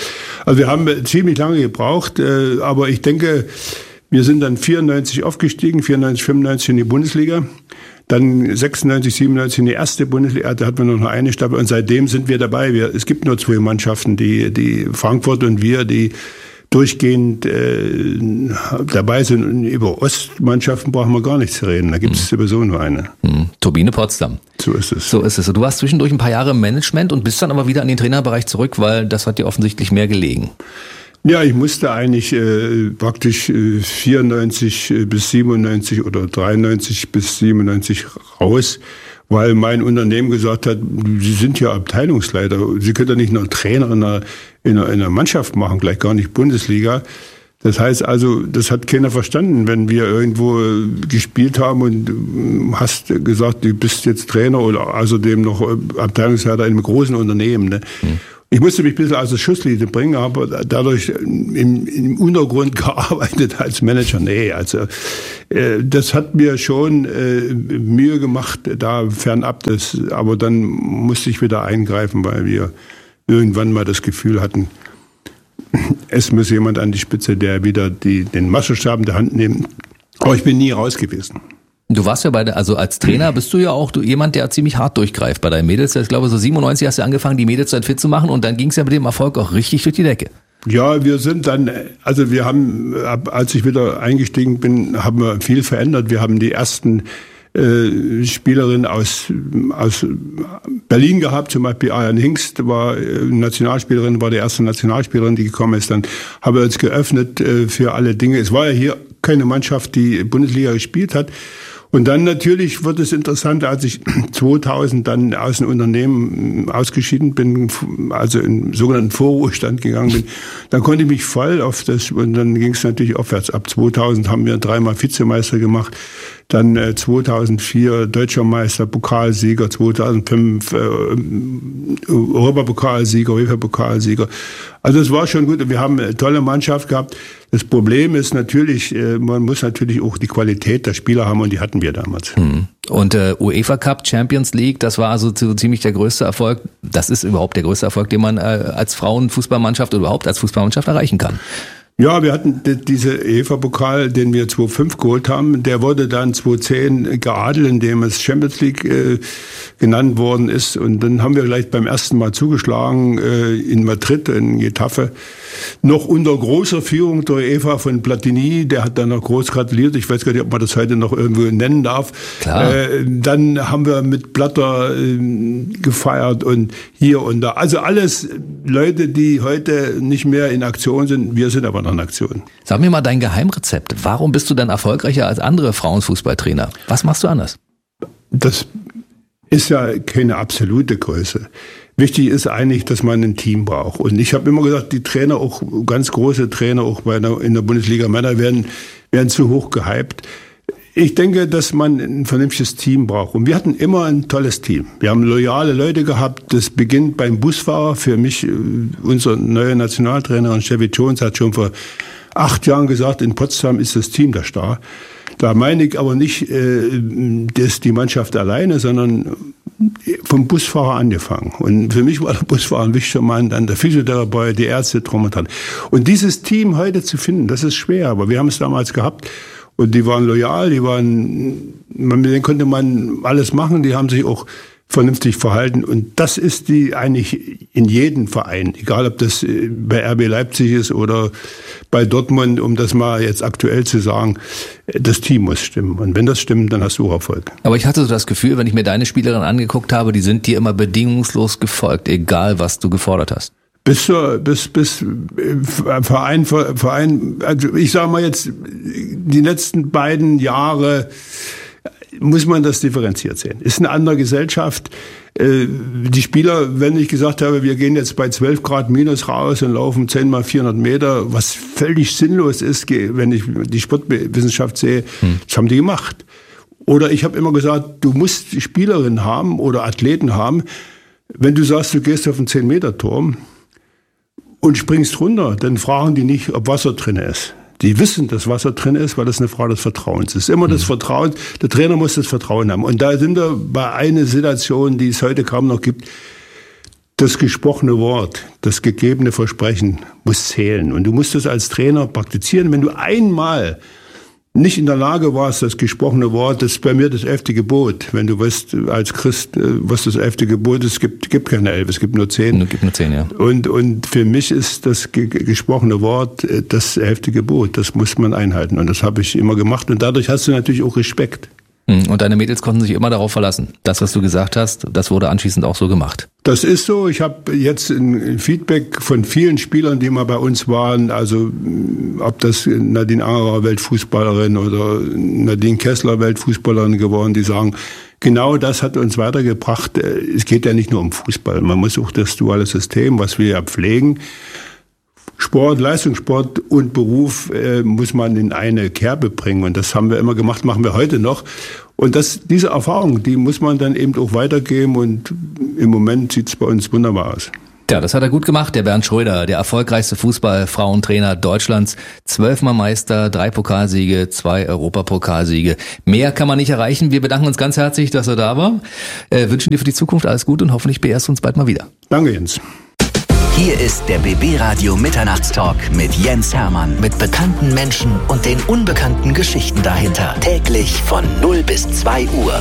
Also wir haben ziemlich lange gebraucht, aber ich denke, wir sind dann vierundneunzig aufgestiegen, vierundneunzig, fünfundneunzig in die Bundesliga. Dann sechsundneunzig, siebenundneunzig in die erste Bundesliga, da hatten wir noch eine Staffel und seitdem sind wir dabei. Wir, es gibt nur zwei Mannschaften, die, die Frankfurt und wir, die durchgehend äh, dabei sind. Und über Ostmannschaften brauchen wir gar nicht zu reden, da gibt es hm. sowieso nur eine. Hm. Turbine Potsdam. So ist es. So ist es. Du warst zwischendurch ein paar Jahre im Management und bist dann aber wieder an den Trainerbereich zurück, weil das hat dir offensichtlich mehr gelegen. Ja, ich musste eigentlich äh, praktisch äh, vierundneunzig bis siebenundneunzig oder dreiundneunzig bis siebenundneunzig raus, weil mein Unternehmen gesagt hat, Sie sind ja Abteilungsleiter, Sie können ja nicht nur Trainer in einer, in einer, in einer Mannschaft machen, gleich gar nicht Bundesliga. Das heißt also, das hat keiner verstanden, wenn wir irgendwo äh, gespielt haben und äh, hast gesagt, du bist jetzt Trainer oder außerdem noch äh, Abteilungsleiter in einem großen Unternehmen. Ne? Hm. Ich musste mich ein bisschen aus der Schusslinie bringen, aber dadurch im, im Untergrund gearbeitet als Manager. Nee, also äh, das hat mir schon äh, Mühe gemacht, da fernab das. Aber dann musste ich wieder eingreifen, weil wir irgendwann mal das Gefühl hatten, es muss jemand an die Spitze, der wieder die, den Maßstab in der Hand nimmt. Aber ich bin nie raus gewesen. Du warst ja bei der, also als Trainer bist du ja auch du, jemand, der ziemlich hart durchgreift bei deinen Mädels. Ich glaube, so siebenundneunzig hast du angefangen, die Mädels dann fit zu machen und dann ging es ja mit dem Erfolg auch richtig durch die Decke. Ja, wir sind dann, also wir haben, als ich wieder eingestiegen bin, haben wir viel verändert. Wir haben die ersten äh, Spielerinnen aus, aus Berlin gehabt, zum Beispiel Arjan Hingst war Nationalspielerin, war die erste Nationalspielerin, die gekommen ist. Dann haben wir uns geöffnet äh, für alle Dinge. Es war ja hier keine Mannschaft, die Bundesliga gespielt hat. Und dann natürlich wird es interessant, als ich zweitausend dann aus dem Unternehmen ausgeschieden bin, also in sogenannten Vorruhestand gegangen bin, dann konnte ich mich voll auf das, und dann ging es natürlich aufwärts. Ab zweitausend haben wir dreimal Vizemeister gemacht, dann äh, zweitausendvier Deutscher Meister, Pokalsieger, zweitausendfünf äh, Europapokalsieger, UEFA-Pokalsieger. Also es war schon gut. Wir haben eine tolle Mannschaft gehabt. Das Problem ist natürlich, äh, man muss natürlich auch die Qualität der Spieler haben und die hatten wir damals. Hm. Und äh, UEFA Cup, Champions League, das war also so ziemlich der größte Erfolg. Das ist überhaupt der größte Erfolg, den man äh, als Frauenfußballmannschaft oder überhaupt als Fußballmannschaft erreichen kann. Ja, wir hatten diese UEFA-Pokal, den wir zweitausendfünf geholt haben, der wurde dann zweitausendzehn geadelt, indem es Champions League äh, genannt worden ist. Und dann haben wir gleich beim ersten Mal zugeschlagen äh, in Madrid, in Getafe, noch unter großer Führung der UEFA von Platini, der hat dann noch groß gratuliert. Ich weiß gar nicht, ob man das heute noch irgendwo nennen darf. Klar. Äh, dann haben wir mit Blatter äh, gefeiert und hier und da. Also alles Leute, die heute nicht mehr in Aktion sind. Wir sind aber noch in Aktion. Sag mir mal dein Geheimrezept. Warum bist du dann erfolgreicher als andere Frauenfußballtrainer? Was machst du anders? Das ist ja keine absolute Größe. Wichtig ist eigentlich, dass man ein Team braucht. Und ich habe immer gesagt, die Trainer, auch ganz große Trainer, auch bei der, in der Bundesliga Männer, werden, werden zu hoch gehypt. Ich denke, dass man ein vernünftiges Team braucht. Und wir hatten immer ein tolles Team. Wir haben loyale Leute gehabt. Das beginnt beim Busfahrer. Für mich, unser neuer Nationaltrainer, Chevy Jones, hat schon vor acht Jahren gesagt, in Potsdam ist das Team der Star. Da meine ich aber nicht äh, das die Mannschaft alleine, sondern vom Busfahrer angefangen. Und für mich war der Busfahrer ein wichtiger Mann, dann der Physiotherapeut, die Ärzte, drum und dran. Und dieses Team heute zu finden, das ist schwer, aber wir haben es damals gehabt. Und die waren loyal, die waren, mit denen konnte man alles machen, die haben sich auch vernünftig verhalten. Und das ist die eigentlich in jedem Verein, egal ob das bei R B Leipzig ist oder bei Dortmund, um das mal jetzt aktuell zu sagen, das Team muss stimmen. Und wenn das stimmt, dann hast du auch Erfolg. Aber ich hatte so das Gefühl, wenn ich mir deine Spielerin angeguckt habe, die sind dir immer bedingungslos gefolgt, egal was du gefordert hast. Bis zur, bis, bis Verein, Verein, also ich sage mal jetzt, die letzten beiden Jahre muss man das differenziert sehen. Ist eine andere Gesellschaft. Die Spieler, wenn ich gesagt habe, wir gehen jetzt bei zwölf Grad minus raus und laufen zehn mal vierhundert Meter, was völlig sinnlos ist, wenn ich die Sportwissenschaft sehe, hm. das haben die gemacht. Oder ich habe immer gesagt, du musst Spielerinnen haben oder Athleten haben, wenn du sagst, du gehst auf einen zehn Meter Turm und springst runter, dann fragen die nicht, ob Wasser drin ist. Die wissen, dass Wasser drin ist, weil das eine Frage des Vertrauens ist. Immer mhm. das Vertrauen, der Trainer muss das Vertrauen haben. Und da sind wir bei einer Situation, die es heute kaum noch gibt. Das gesprochene Wort, das gegebene Versprechen muss zählen. Und du musst das als Trainer praktizieren. Wenn du einmal nicht in der Lage warst, das gesprochene Wort, das ist bei mir das elfte Gebot. Wenn du weißt, als Christ, was das elfte Gebot ist, es gibt, gibt keine elf, es gibt nur zehn. Es gibt nur zehn, ja. Und, und für mich ist das ge- gesprochene Wort das elfte Gebot. Das muss man einhalten. Und das habe ich immer gemacht. Und dadurch hast du natürlich auch Respekt. Und deine Mädels konnten sich immer darauf verlassen. Das, was du gesagt hast, das wurde anschließend auch so gemacht. Das ist so. Ich habe jetzt ein Feedback von vielen Spielern, die mal bei uns waren. Also ob das Nadine Angerer, Weltfußballerin, oder Nadine Kessler, Weltfußballerin geworden, die sagen, genau das hat uns weitergebracht. Es geht ja nicht nur um Fußball. Man muss auch das duale System, was wir ja pflegen, Sport, Leistungssport und Beruf äh, muss man in eine Kerbe bringen. Und das haben wir immer gemacht, machen wir heute noch. Und das, diese Erfahrung, die muss man dann eben auch weitergeben. Und im Moment sieht es bei uns wunderbar aus. Ja, das hat er gut gemacht, der Bernd Schröder, der erfolgreichste Fußball-Frauentrainer Deutschlands. Zwölfmal Meister, drei Pokalsiege, zwei Europapokalsiege. Mehr kann man nicht erreichen. Wir bedanken uns ganz herzlich, dass er da war. Äh, wünschen dir für die Zukunft alles Gute und hoffentlich beehrst du uns bald mal wieder. Danke, Jens. Hier ist der B B Radio Mitternachtstalk mit Jens Hermann, mit bekannten Menschen und den unbekannten Geschichten dahinter. Täglich von null bis zwei Uhr.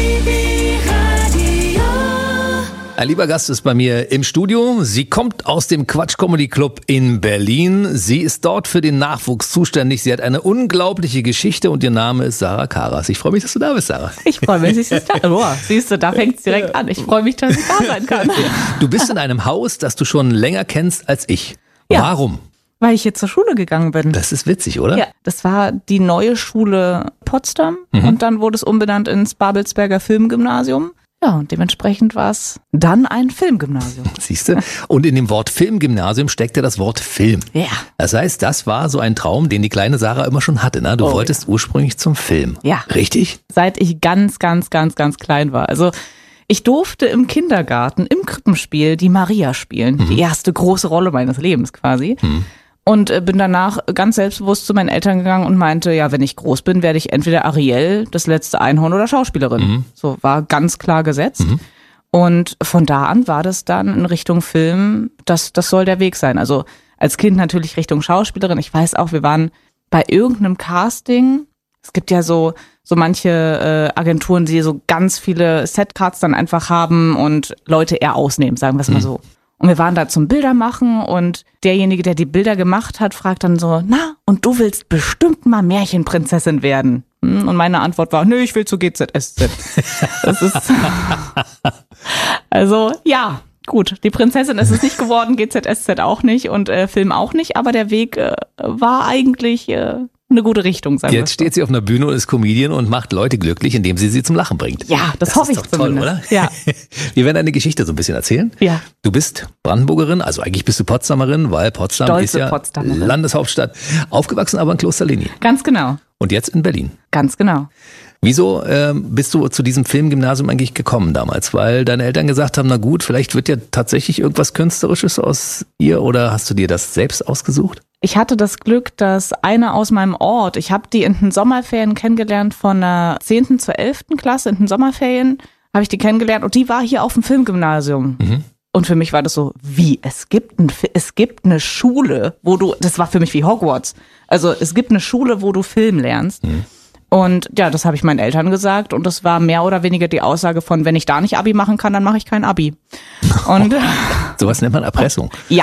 Ein lieber Gast ist bei mir im Studio. Sie kommt aus dem Quatsch Comedy Club in Berlin. Sie ist dort für den Nachwuchs zuständig. Sie hat eine unglaubliche Geschichte und ihr Name ist Sarah Karas. Ich freue mich, dass du da bist, Sarah. Ich freue mich, dass ich da Boah, siehst du, da fängt es direkt an. Ich freue mich, dass ich da sein kann. Du bist in einem Haus, das du schon länger kennst als ich. Ja. Warum? Weil ich hier zur Schule gegangen bin. Das ist witzig, oder? Ja, das war die neue Schule Potsdam mhm. und dann wurde es umbenannt ins Babelsberger Filmgymnasium. Ja, und dementsprechend war es dann ein Filmgymnasium. Siehst du? Und in dem Wort Filmgymnasium steckt ja das Wort Film. Ja. Das heißt, das war so ein Traum, den die kleine Sarah immer schon hatte, ne? Du oh, wolltest ja. ursprünglich zum Film. Ja. Richtig? Seit ich ganz, ganz, ganz, ganz klein war. Also ich durfte im Kindergarten, im Krippenspiel die Maria spielen. Mhm. Die erste große Rolle meines Lebens quasi. Mhm. Und bin danach ganz selbstbewusst zu meinen Eltern gegangen und meinte, ja, wenn ich groß bin, werde ich entweder Ariel, das letzte Einhorn oder Schauspielerin. Mhm. So war ganz klar gesetzt. Mhm. Und von da an war das dann in Richtung Film, das, das soll der Weg sein. Also als Kind natürlich Richtung Schauspielerin. Ich weiß auch, wir waren bei irgendeinem Casting. Es gibt ja so so manche äh, Agenturen, die so ganz viele Setcards dann einfach haben und Leute eher ausnehmen, sagen wir es mal so. Und wir waren da zum Bildermachen und derjenige, der die Bilder gemacht hat, fragt dann so, na, und du willst bestimmt mal Märchenprinzessin werden? Und meine Antwort war, nö, ich will zu G Z S Z. Das ist also, ja, gut, die Prinzessin ist es nicht geworden, G Z S Z auch nicht und äh, Film auch nicht, aber der Weg äh, war eigentlich äh, eine gute Richtung, sagen wir. Jetzt steht sie auf einer Bühne und ist Comedian und macht Leute glücklich, indem sie sie zum Lachen bringt. Ja, das, das hoffe ich zumindest. Toll, oder? Ja. Wir werden deine Geschichte so ein bisschen erzählen. Ja. Du bist Brandenburgerin, also eigentlich bist du Potsdamerin, weil Potsdam Stolze ist ja Potsdamerin. Landeshauptstadt. Aufgewachsen aber in Klosterlinien. Ganz genau. Und jetzt in Berlin. Ganz genau. Wieso ähm, bist du zu diesem Filmgymnasium eigentlich gekommen damals? Weil deine Eltern gesagt haben, na gut, vielleicht wird ja tatsächlich irgendwas Künstlerisches aus ihr, oder hast du dir das selbst ausgesucht? Ich hatte das Glück, dass eine aus meinem Ort, ich habe die in den Sommerferien kennengelernt, von der zehnten zur elften Klasse, in den Sommerferien habe ich die kennengelernt und die war hier auf dem Filmgymnasium. Mhm. Und für mich war das so, wie, es gibt, ein, es gibt eine Schule, wo du, das war für mich wie Hogwarts, also es gibt eine Schule, wo du Film lernst. Mhm. Und ja, das habe ich meinen Eltern gesagt und das war mehr oder weniger die Aussage von, wenn ich da nicht Abi machen kann, dann mache ich kein Abi. Und sowas nennt man Erpressung. Ja.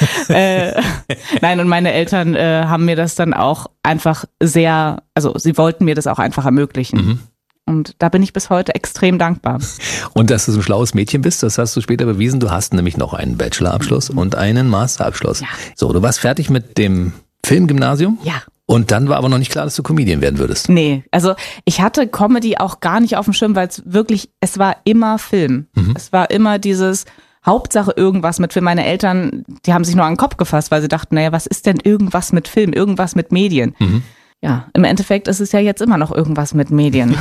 äh, nein, und meine Eltern äh, haben mir das dann auch einfach sehr, also sie wollten mir das auch einfach ermöglichen. Mhm. Und da bin ich bis heute extrem dankbar. Und dass du so ein schlaues Mädchen bist, das hast du später bewiesen. Du hast nämlich noch einen Bachelorabschluss und einen Masterabschluss. Ja. So, du warst fertig mit dem Filmgymnasium? Ja. Und dann war aber noch nicht klar, dass du Comedian werden würdest. Nee, also ich hatte Comedy auch gar nicht auf dem Schirm, weil es wirklich, es war immer Film. Mhm. Es war immer dieses Hauptsache irgendwas mit Film. Meine Eltern, die haben sich nur an den Kopf gefasst, weil sie dachten, naja, was ist denn irgendwas mit Film, irgendwas mit Medien? Mhm. Ja, im Endeffekt ist es ja jetzt immer noch irgendwas mit Medien.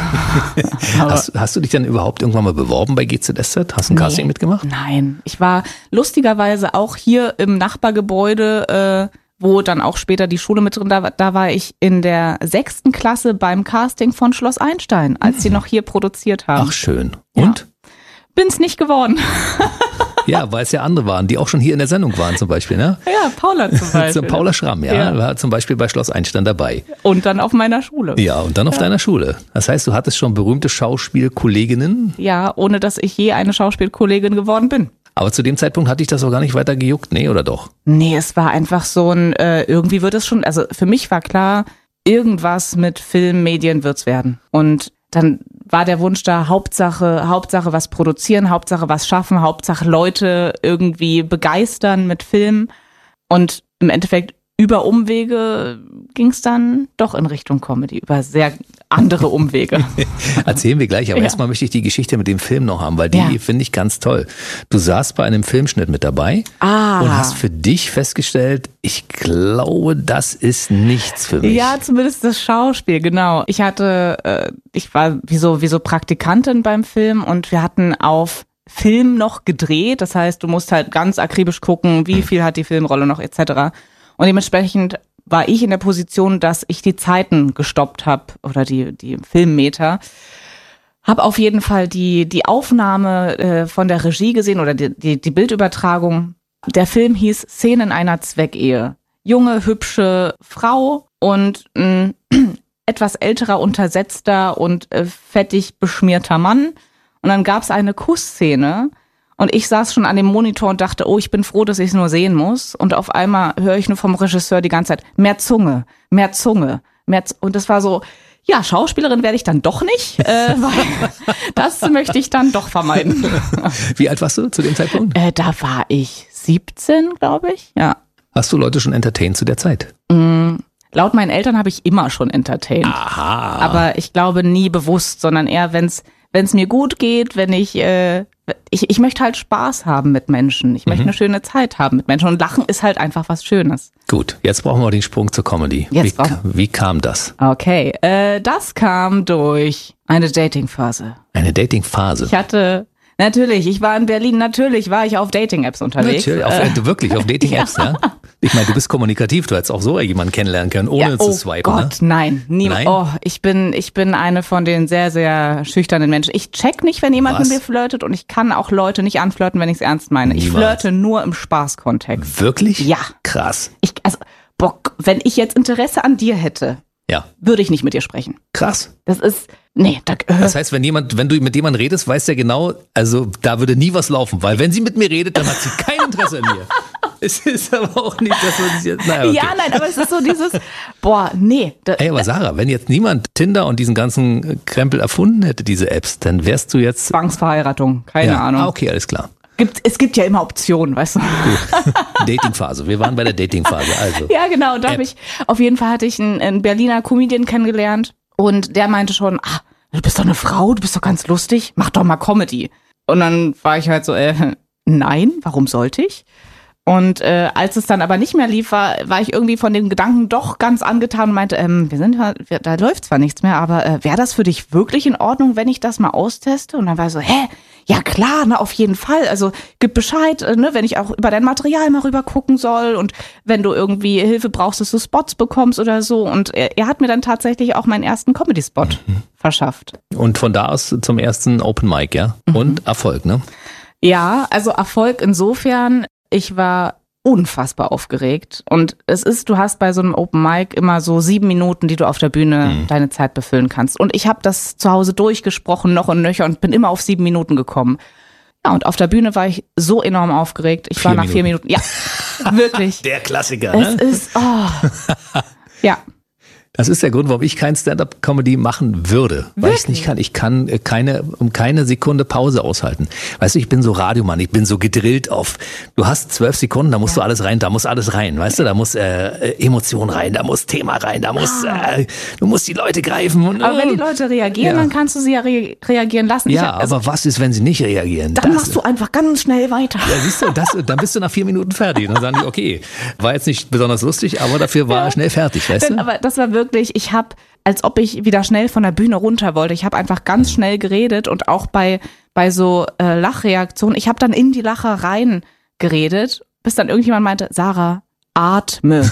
hast, hast du dich dann überhaupt irgendwann mal beworben bei G Z S Z? Hast du ein nee, Casting mitgemacht? Nein, ich war lustigerweise auch hier im Nachbargebäude, äh, wo dann auch später die Schule mit drin, da, da war ich in der sechsten Klasse beim Casting von Schloss Einstein, als sie noch hier produziert haben. Ach schön. Und? Ja. Bin's nicht geworden. Ja, weil es ja andere waren, die auch schon hier in der Sendung waren zum Beispiel, ne? Ja, Paula zum Beispiel. Paula Schramm, ja, Ja. war zum Beispiel bei Schloss Einstein dabei. Und dann auf meiner Schule. Ja, und dann auf Ja. deiner Schule. Das heißt, du hattest schon berühmte Schauspielkolleginnen, Ja, ohne dass ich je eine Schauspielkollegin geworden bin. aber zu dem Zeitpunkt hatte ich das auch gar nicht weiter gejuckt, nee, oder doch? Nee, es war einfach so ein, äh, irgendwie wird es schon, also für mich war klar, irgendwas mit Film, Medien wird's werden. Und dann war der Wunsch da, Hauptsache, Hauptsache was produzieren, Hauptsache was schaffen, Hauptsache Leute irgendwie begeistern mit Film. Und im Endeffekt über Umwege ging's dann doch in Richtung Comedy, über sehr andere Umwege. Erzählen wir gleich, aber Ja. erstmal möchte ich die Geschichte mit dem Film noch haben, weil die Ja. finde ich ganz toll. Du saßt bei einem Filmschnitt mit dabei Ah. und hast für dich festgestellt, ich glaube, das ist nichts für mich. Ja, zumindest das Schauspiel, genau. Ich hatte, äh, ich war wie so, wie so Praktikantin beim Film und wir hatten auf Film noch gedreht. Das heißt, du musst halt ganz akribisch gucken, wie viel hat die Filmrolle noch et cetera. Und dementsprechend war ich in der Position, dass ich die Zeiten gestoppt habe oder die die Filmmeter. Hab auf jeden Fall die die Aufnahme äh, von der Regie gesehen oder die, die die Bildübertragung. Der Film hieß Szenen einer Zweckehe. Junge, hübsche Frau und ein etwas älterer, untersetzter und äh, fettig beschmierter Mann. Und dann gab's eine Kussszene. Und ich saß schon an dem Monitor und dachte, oh, ich bin froh, dass ich es nur sehen muss. Und auf einmal höre ich nur vom Regisseur die ganze Zeit, mehr Zunge, mehr Zunge, mehr Z und das war so, ja, Schauspielerin werde ich dann doch nicht, äh, weil das möchte ich dann doch vermeiden. Wie alt warst du zu dem Zeitpunkt? Äh, da war ich siebzehn, glaube ich, ja. Hast du Leute schon entertained zu der Zeit? Mm, laut meinen Eltern habe ich immer schon entertained. Aha. Aber ich glaube nie bewusst, sondern eher, wenn's wenn's mir gut geht, wenn ich, äh, ich, ich möchte halt Spaß haben mit Menschen. Ich möchte Mhm. eine schöne Zeit haben mit Menschen. Und Lachen ist halt einfach was Schönes. Gut, jetzt brauchen wir den Sprung zur Comedy. Jetzt Wie, brauchen- wie kam das? Okay, äh, das kam durch eine Dating-Phase. Eine Dating-Phase. Ich hatte, natürlich, ich war in Berlin, natürlich war ich auf Dating-Apps unterwegs. Natürlich, auf, äh, wirklich, auf Dating-Apps, ja. Ich meine, du bist kommunikativ, du hättest auch so jemanden kennenlernen können, ohne Ja, zu oh swipen. Gott, Ne? nein, niemand. Nein? Oh, ich bin, ich bin eine von den sehr, sehr schüchternen Menschen. Ich check nicht, wenn jemand Was? mit mir flirtet und ich kann auch Leute nicht anflirten, wenn ich es ernst meine. Ich Niemals. flirte nur im Spaßkontext. Wirklich? Ja. Krass. Ich, also, Bock, wenn ich jetzt Interesse an dir hätte, Ja, würde ich nicht mit dir sprechen. krass. Das ist, nee, da, äh, Das heißt, wenn jemand, wenn du mit jemandem redest, weiß der genau, also da würde nie was laufen, weil wenn sie mit mir redet, dann hat sie kein Interesse an mir. Es ist aber auch nicht, dass man sich jetzt, naja, okay. ja, nein, aber es ist so dieses, boah, nee. Da, Ey, aber Sarah, wenn jetzt niemand Tinder und diesen ganzen Krempel erfunden hätte, diese Apps, dann wärst du jetzt... Zwangsverheiratung, keine ja. Ahnung. Ah, okay, alles klar. Gibt, es gibt ja immer Optionen, weißt du. Datingphase. Wir waren bei der Datingphase, also. Ja, genau. Da habe ich, auf jeden Fall hatte ich einen, einen Berliner Comedian kennengelernt und der meinte schon, ah, du bist doch eine Frau, du bist doch ganz lustig, mach doch mal Comedy. Und dann war ich halt so, äh, nein, warum sollte ich? Und äh, als es dann aber nicht mehr lief, war, war ich irgendwie von dem Gedanken doch ganz angetan und meinte, ähm, wir sind wir, da läuft zwar nichts mehr, aber äh, wäre das für dich wirklich in Ordnung, wenn ich das mal austeste? Und dann war ich so, hä? Ja klar, ne, auf jeden Fall. Also gib Bescheid, äh, ne, wenn ich auch über dein Material mal rüber gucken soll und wenn du irgendwie Hilfe brauchst, dass du Spots bekommst oder so. Und er, er hat mir dann tatsächlich auch meinen ersten Comedy-Spot mhm. verschafft. Und von da aus zum ersten Open Mic, ja? Mhm. Und Erfolg, ne? Ja, also Erfolg insofern, ich war unfassbar aufgeregt. Und es ist, du hast bei so einem Open Mic immer so sieben Minuten, die du auf der Bühne mhm. deine Zeit befüllen kannst. Und ich habe das zu Hause durchgesprochen, noch und nöcher, und bin immer auf sieben Minuten gekommen. Ja, und auf der Bühne war ich so enorm aufgeregt. Ich Vier war nach Minuten. vier Minuten, ja, wirklich. Der Klassiker, Es ne? ist, oh, ja. Das ist der Grund, warum ich kein Stand-up-Comedy machen würde. Weil ich es nicht kann. Ich kann keine, um keine Sekunde Pause aushalten. Weißt du, ich bin so Radiomann, ich bin so gedrillt auf, du hast zwölf Sekunden, da musst ja. du alles rein, da muss alles rein. Weißt du, da muss äh, Emotion rein, da muss Thema rein, da muss, äh, du musst die Leute greifen. Und, aber wenn die Leute reagieren, ja. dann kannst du sie ja re- reagieren lassen. Ja, ich, also, aber was ist, wenn sie nicht reagieren? Dann das, machst du einfach ganz schnell weiter. Ja, siehst du, das, dann bist du nach vier Minuten fertig. Dann sagen die, okay, war jetzt nicht besonders lustig, aber dafür war er ja. schnell fertig, weißt Denn, du? aber das war wirklich, ich habe, als ob ich wieder schnell von der Bühne runter wollte. Ich habe einfach ganz schnell geredet und auch bei bei so äh, Lachreaktionen. Ich habe dann in die Lacher rein geredet, bis dann irgendjemand meinte, Sarah, atme.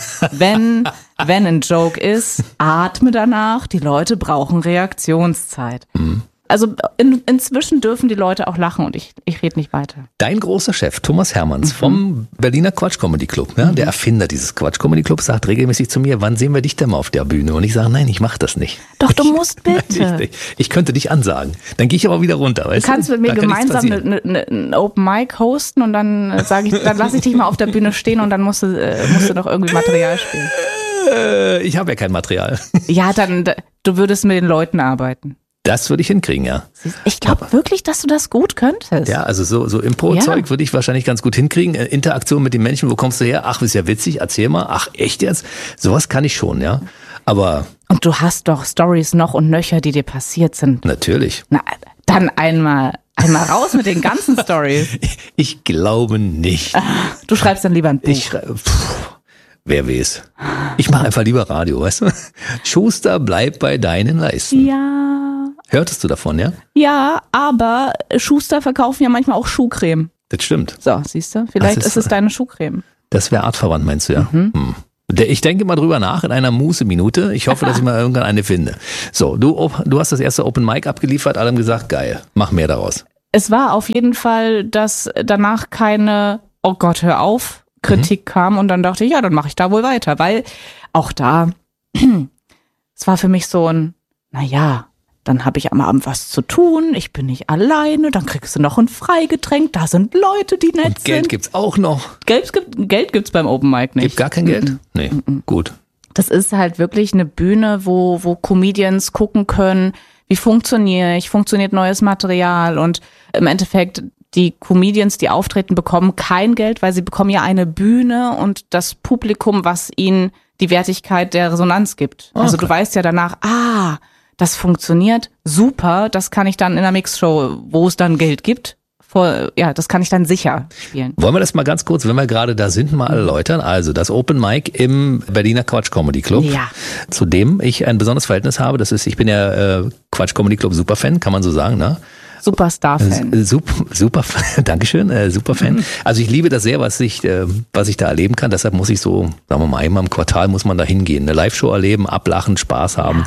wenn wenn ein Joke ist, atme danach. Die Leute brauchen Reaktionszeit. Mhm. Also in, inzwischen dürfen die Leute auch lachen und ich, ich rede nicht weiter. Dein großer Chef, Thomas Hermanns mhm. vom Berliner Quatsch Comedy Club, ja, mhm. der Erfinder dieses Quatsch Comedy Clubs, sagt regelmäßig zu mir, wann sehen wir dich denn mal auf der Bühne? Und ich sage, nein, ich mache das nicht. Doch, du musst bitte. Ich, ich könnte dich ansagen. Dann gehe ich aber wieder runter. Weißt du kannst du? mit mir gemeinsam eine, eine, eine Open Mic hosten und dann sage ich, dann lasse ich dich mal auf der Bühne stehen und dann musst du, äh, musst du noch irgendwie Material spielen. Äh, ich habe ja kein Material. Ja, dann, du würdest mit den Leuten arbeiten. Das würde ich hinkriegen, ja. Ich glaube wirklich, dass du das gut könntest. Ja, also so, so Impro-Zeug ja. würde ich wahrscheinlich ganz gut hinkriegen. Interaktion mit den Menschen, wo kommst du her? Ach, ist ja witzig, erzähl mal. Ach, echt jetzt? Sowas kann ich schon, ja. Aber. Und du hast doch Stories noch und nöcher, die dir passiert sind. Natürlich. Na, dann einmal, einmal raus mit den ganzen Stories. Ich glaube nicht. Du schreibst dann lieber ein Buch. Ich schreibe. Wer weiß. Ich mache einfach lieber Radio, weißt du? Schuster, bleib bei deinen Leisten. Ja. Hörtest du davon, ja? Ja, aber Schuster verkaufen ja manchmal auch Schuhcreme. Das stimmt. So, siehst du? Vielleicht ist, ist es deine Schuhcreme. Das wäre artverwandt, meinst du, ja? Mhm. Hm. Ich denke mal drüber nach in einer Muße-Minute. Ich hoffe, dass ich mal irgendwann eine finde. So, du, du hast das erste Open Mic abgeliefert, alle haben gesagt, geil, mach mehr daraus. Es war auf jeden Fall, dass danach keine, oh Gott, hör auf, Kritik mhm. kam und dann dachte ich, ja, dann mache ich da wohl weiter, weil auch da, es war für mich so ein, naja, dann habe ich am Abend was zu tun, ich bin nicht alleine, dann kriegst du noch ein Freigetränk, da sind Leute, die nett und Geld sind. gibt's auch noch. Geld, gibt, Geld gibt's beim Open Mic nicht. Gibt gar kein Geld? Mhm. Nee, mhm. gut. Das ist halt wirklich eine Bühne, wo, wo Comedians gucken können, wie funktioniere ich, funktioniert neues Material und im Endeffekt die Comedians, die auftreten, bekommen kein Geld, weil sie bekommen ja eine Bühne und das Publikum, was ihnen die Wertigkeit der Resonanz gibt. Okay. Also du weißt ja danach, ah, das funktioniert, super, das kann ich dann in einer Mixshow, wo es dann Geld gibt, vor, ja, das kann ich dann sicher spielen. Wollen wir das mal ganz kurz, wenn wir gerade da sind, mal erläutern? Also das Open Mic im Berliner Quatsch Comedy Club, ja. zu dem ich ein besonderes Verhältnis habe. Das ist, ich bin ja äh, Quatsch Comedy Club Superfan, kann man so sagen, ne? Superstar-Fan. Super, super, Dankeschön, äh, Superfan. Also ich liebe das sehr, was ich, äh, was ich da erleben kann. Deshalb muss ich so, sagen wir mal, einmal im Quartal muss man da hingehen. Eine Live-Show erleben, ablachen, Spaß haben.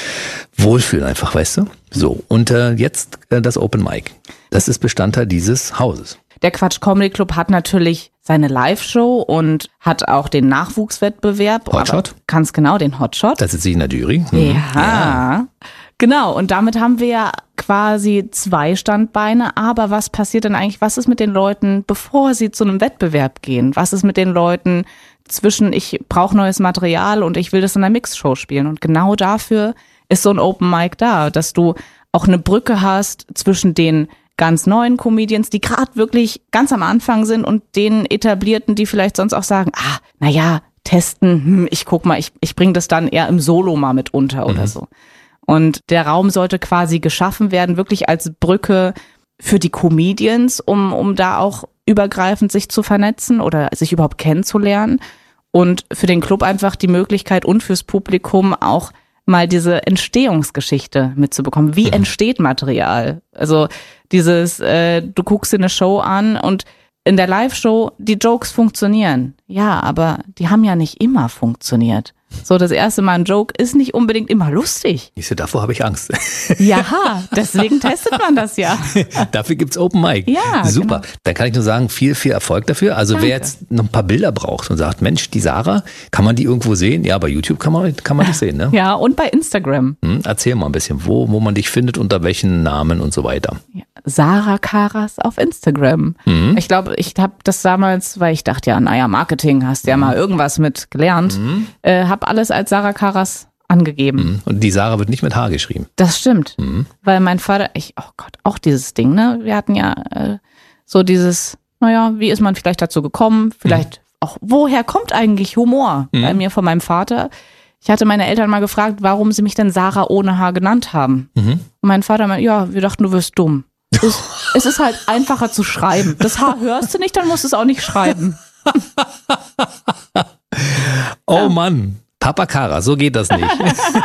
Ja. Wohlfühlen einfach, weißt du? So, und äh, jetzt äh, das Open Mic. Das ist Bestandteil dieses Hauses. Der Quatsch Comedy Club hat natürlich seine Live-Show und hat auch den Nachwuchswettbewerb. Hotshot? Ganz genau, den Hotshot. Da sitze ich in der Jury. Mhm. Ja. ja. Genau, und damit haben wir ja quasi zwei Standbeine. Aber was passiert denn eigentlich, was ist mit den Leuten, bevor sie zu einem Wettbewerb gehen? Was ist mit den Leuten zwischen, ich brauche neues Material und ich will das in einer Mixshow spielen? Und genau dafür ist so ein Open Mic da, dass du auch eine Brücke hast zwischen den ganz neuen Comedians, die gerade wirklich ganz am Anfang sind und den Etablierten, die vielleicht sonst auch sagen, ah, naja, testen, hm, ich guck mal, ich, ich bringe das dann eher im Solo mal mit unter oder mhm. so. Und der Raum sollte quasi geschaffen werden, wirklich als Brücke für die Comedians, um, um da auch übergreifend sich zu vernetzen oder sich überhaupt kennenzulernen. Und für den Club einfach die Möglichkeit und fürs Publikum auch mal diese Entstehungsgeschichte mitzubekommen. Wie entsteht Material? Also dieses, äh, du guckst dir eine Show an und in der Live-Show, die Jokes funktionieren. Ja, aber die haben ja nicht immer funktioniert. So, das erste Mal ein Joke ist nicht unbedingt immer lustig. Ich so, davor habe ich Angst. Ja, deswegen testet man das ja. Dafür gibt's Open Mic. Ja, super. Genau. Dann kann ich nur sagen, viel, viel Erfolg dafür. Also Danke. Wer jetzt noch ein paar Bilder braucht und sagt, Mensch, die Sarah, kann man die irgendwo sehen? Ja, bei YouTube kann man, kann man dich sehen, ne? Ja, und bei Instagram. Hm, erzähl mal ein bisschen, wo, wo man dich findet, unter welchen Namen und so weiter. Ja, Sarah Karas auf Instagram. Mhm. Ich glaube, ich habe das damals, weil ich dachte, ja, naja, Marketing, hast ja mhm. mal irgendwas mit gelernt, mhm. äh, habe alles als Sarah Karas angegeben. Mhm. Und die Sarah wird nicht mit H geschrieben. Das stimmt, mhm. weil mein Vater, ich, oh Gott, auch dieses Ding, ne? Wir hatten ja äh, so dieses, naja, wie ist man vielleicht dazu gekommen? Vielleicht mhm. auch, woher kommt eigentlich Humor? Mhm. Bei mir von meinem Vater. Ich hatte meine Eltern mal gefragt, warum sie mich denn Sarah ohne H genannt haben. Mhm. Und mein Vater meinte, ja, wir dachten, du wirst dumm. Es, es ist halt einfacher zu schreiben. Das H hörst du nicht, dann musst du es auch nicht schreiben. Oh ja. Mann, Papa Kara, so geht das nicht.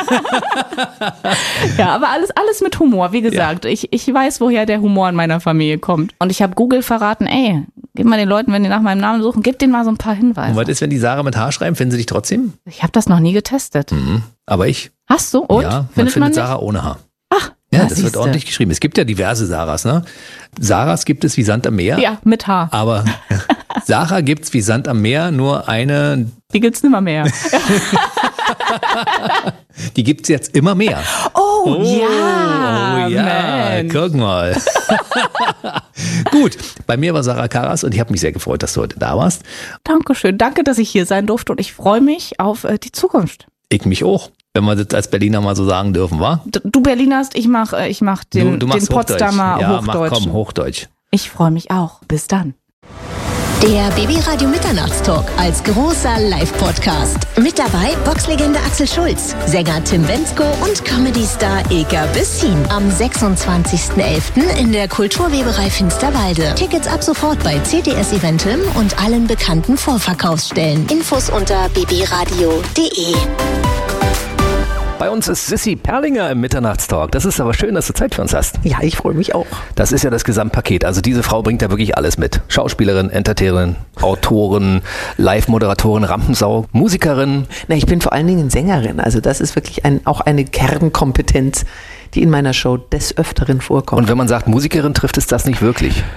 Ja, aber alles, alles mit Humor. Wie gesagt, ja. ich, ich weiß, woher der Humor in meiner Familie kommt. Und ich habe Google verraten, ey, gib mal den Leuten, wenn die nach meinem Namen suchen, gib denen mal so ein paar Hinweise. Und was ist, wenn die Sarah mit H schreiben, finden sie dich trotzdem? Ich habe das noch nie getestet. Mhm. Aber ich. Hast du? Und? Ja, man findet, findet man Sarah ohne H. Ach, Ja, Ja, das wird siehste. ordentlich geschrieben. Es gibt ja diverse Sarahs, ne? Sarahs gibt es wie Sand am Meer. Ja, mit H. Aber Sarah gibt's wie Sand am Meer, nur eine, Die gibt's nimmer mehr. die gibt's jetzt immer mehr. Oh, ja, oh ja, Mensch. guck mal. Gut, bei mir war Sarah Karas und ich habe mich sehr gefreut, dass du heute da warst. Dankeschön. Danke, dass ich hier sein durfte und ich freue mich auf äh, die Zukunft. Ich mich auch, wenn wir das als Berliner mal so sagen dürfen, wa? D- Du Berlinerst, ich mach, äh, ich mach den, du, du machst den Potsdamer Hochdeutsch. Ja, Hochdeutsch. mach komm, Hochdeutsch. Ich freue mich auch. Bis dann. Der B B Radio Mitternachtstalk als großer Live-Podcast. Mit dabei Boxlegende Axel Schulz, Sänger Tim Bendzko und Comedy-Star Ilka Bessin. Am sechsundzwanzigsten elften in der Kulturweberei Finsterwalde. Tickets ab sofort bei C T S Eventim und allen bekannten Vorverkaufsstellen. Infos unter b b radio punkt d e. Bei uns ist Sissi Perlinger im Mitternachtstalk. Das ist aber schön, dass du Zeit für uns hast. Ja, ich freue mich auch. Das ist ja das Gesamtpaket. Also diese Frau bringt ja wirklich alles mit. Schauspielerin, Entertainerin, Autorin, Live-Moderatorin, Rampensau, Musikerin. Na, ich bin vor allen Dingen Sängerin. Also das ist wirklich ein, auch eine Kernkompetenz, die in meiner Show des Öfteren vorkommt. Und wenn man sagt Musikerin, trifft es das nicht wirklich.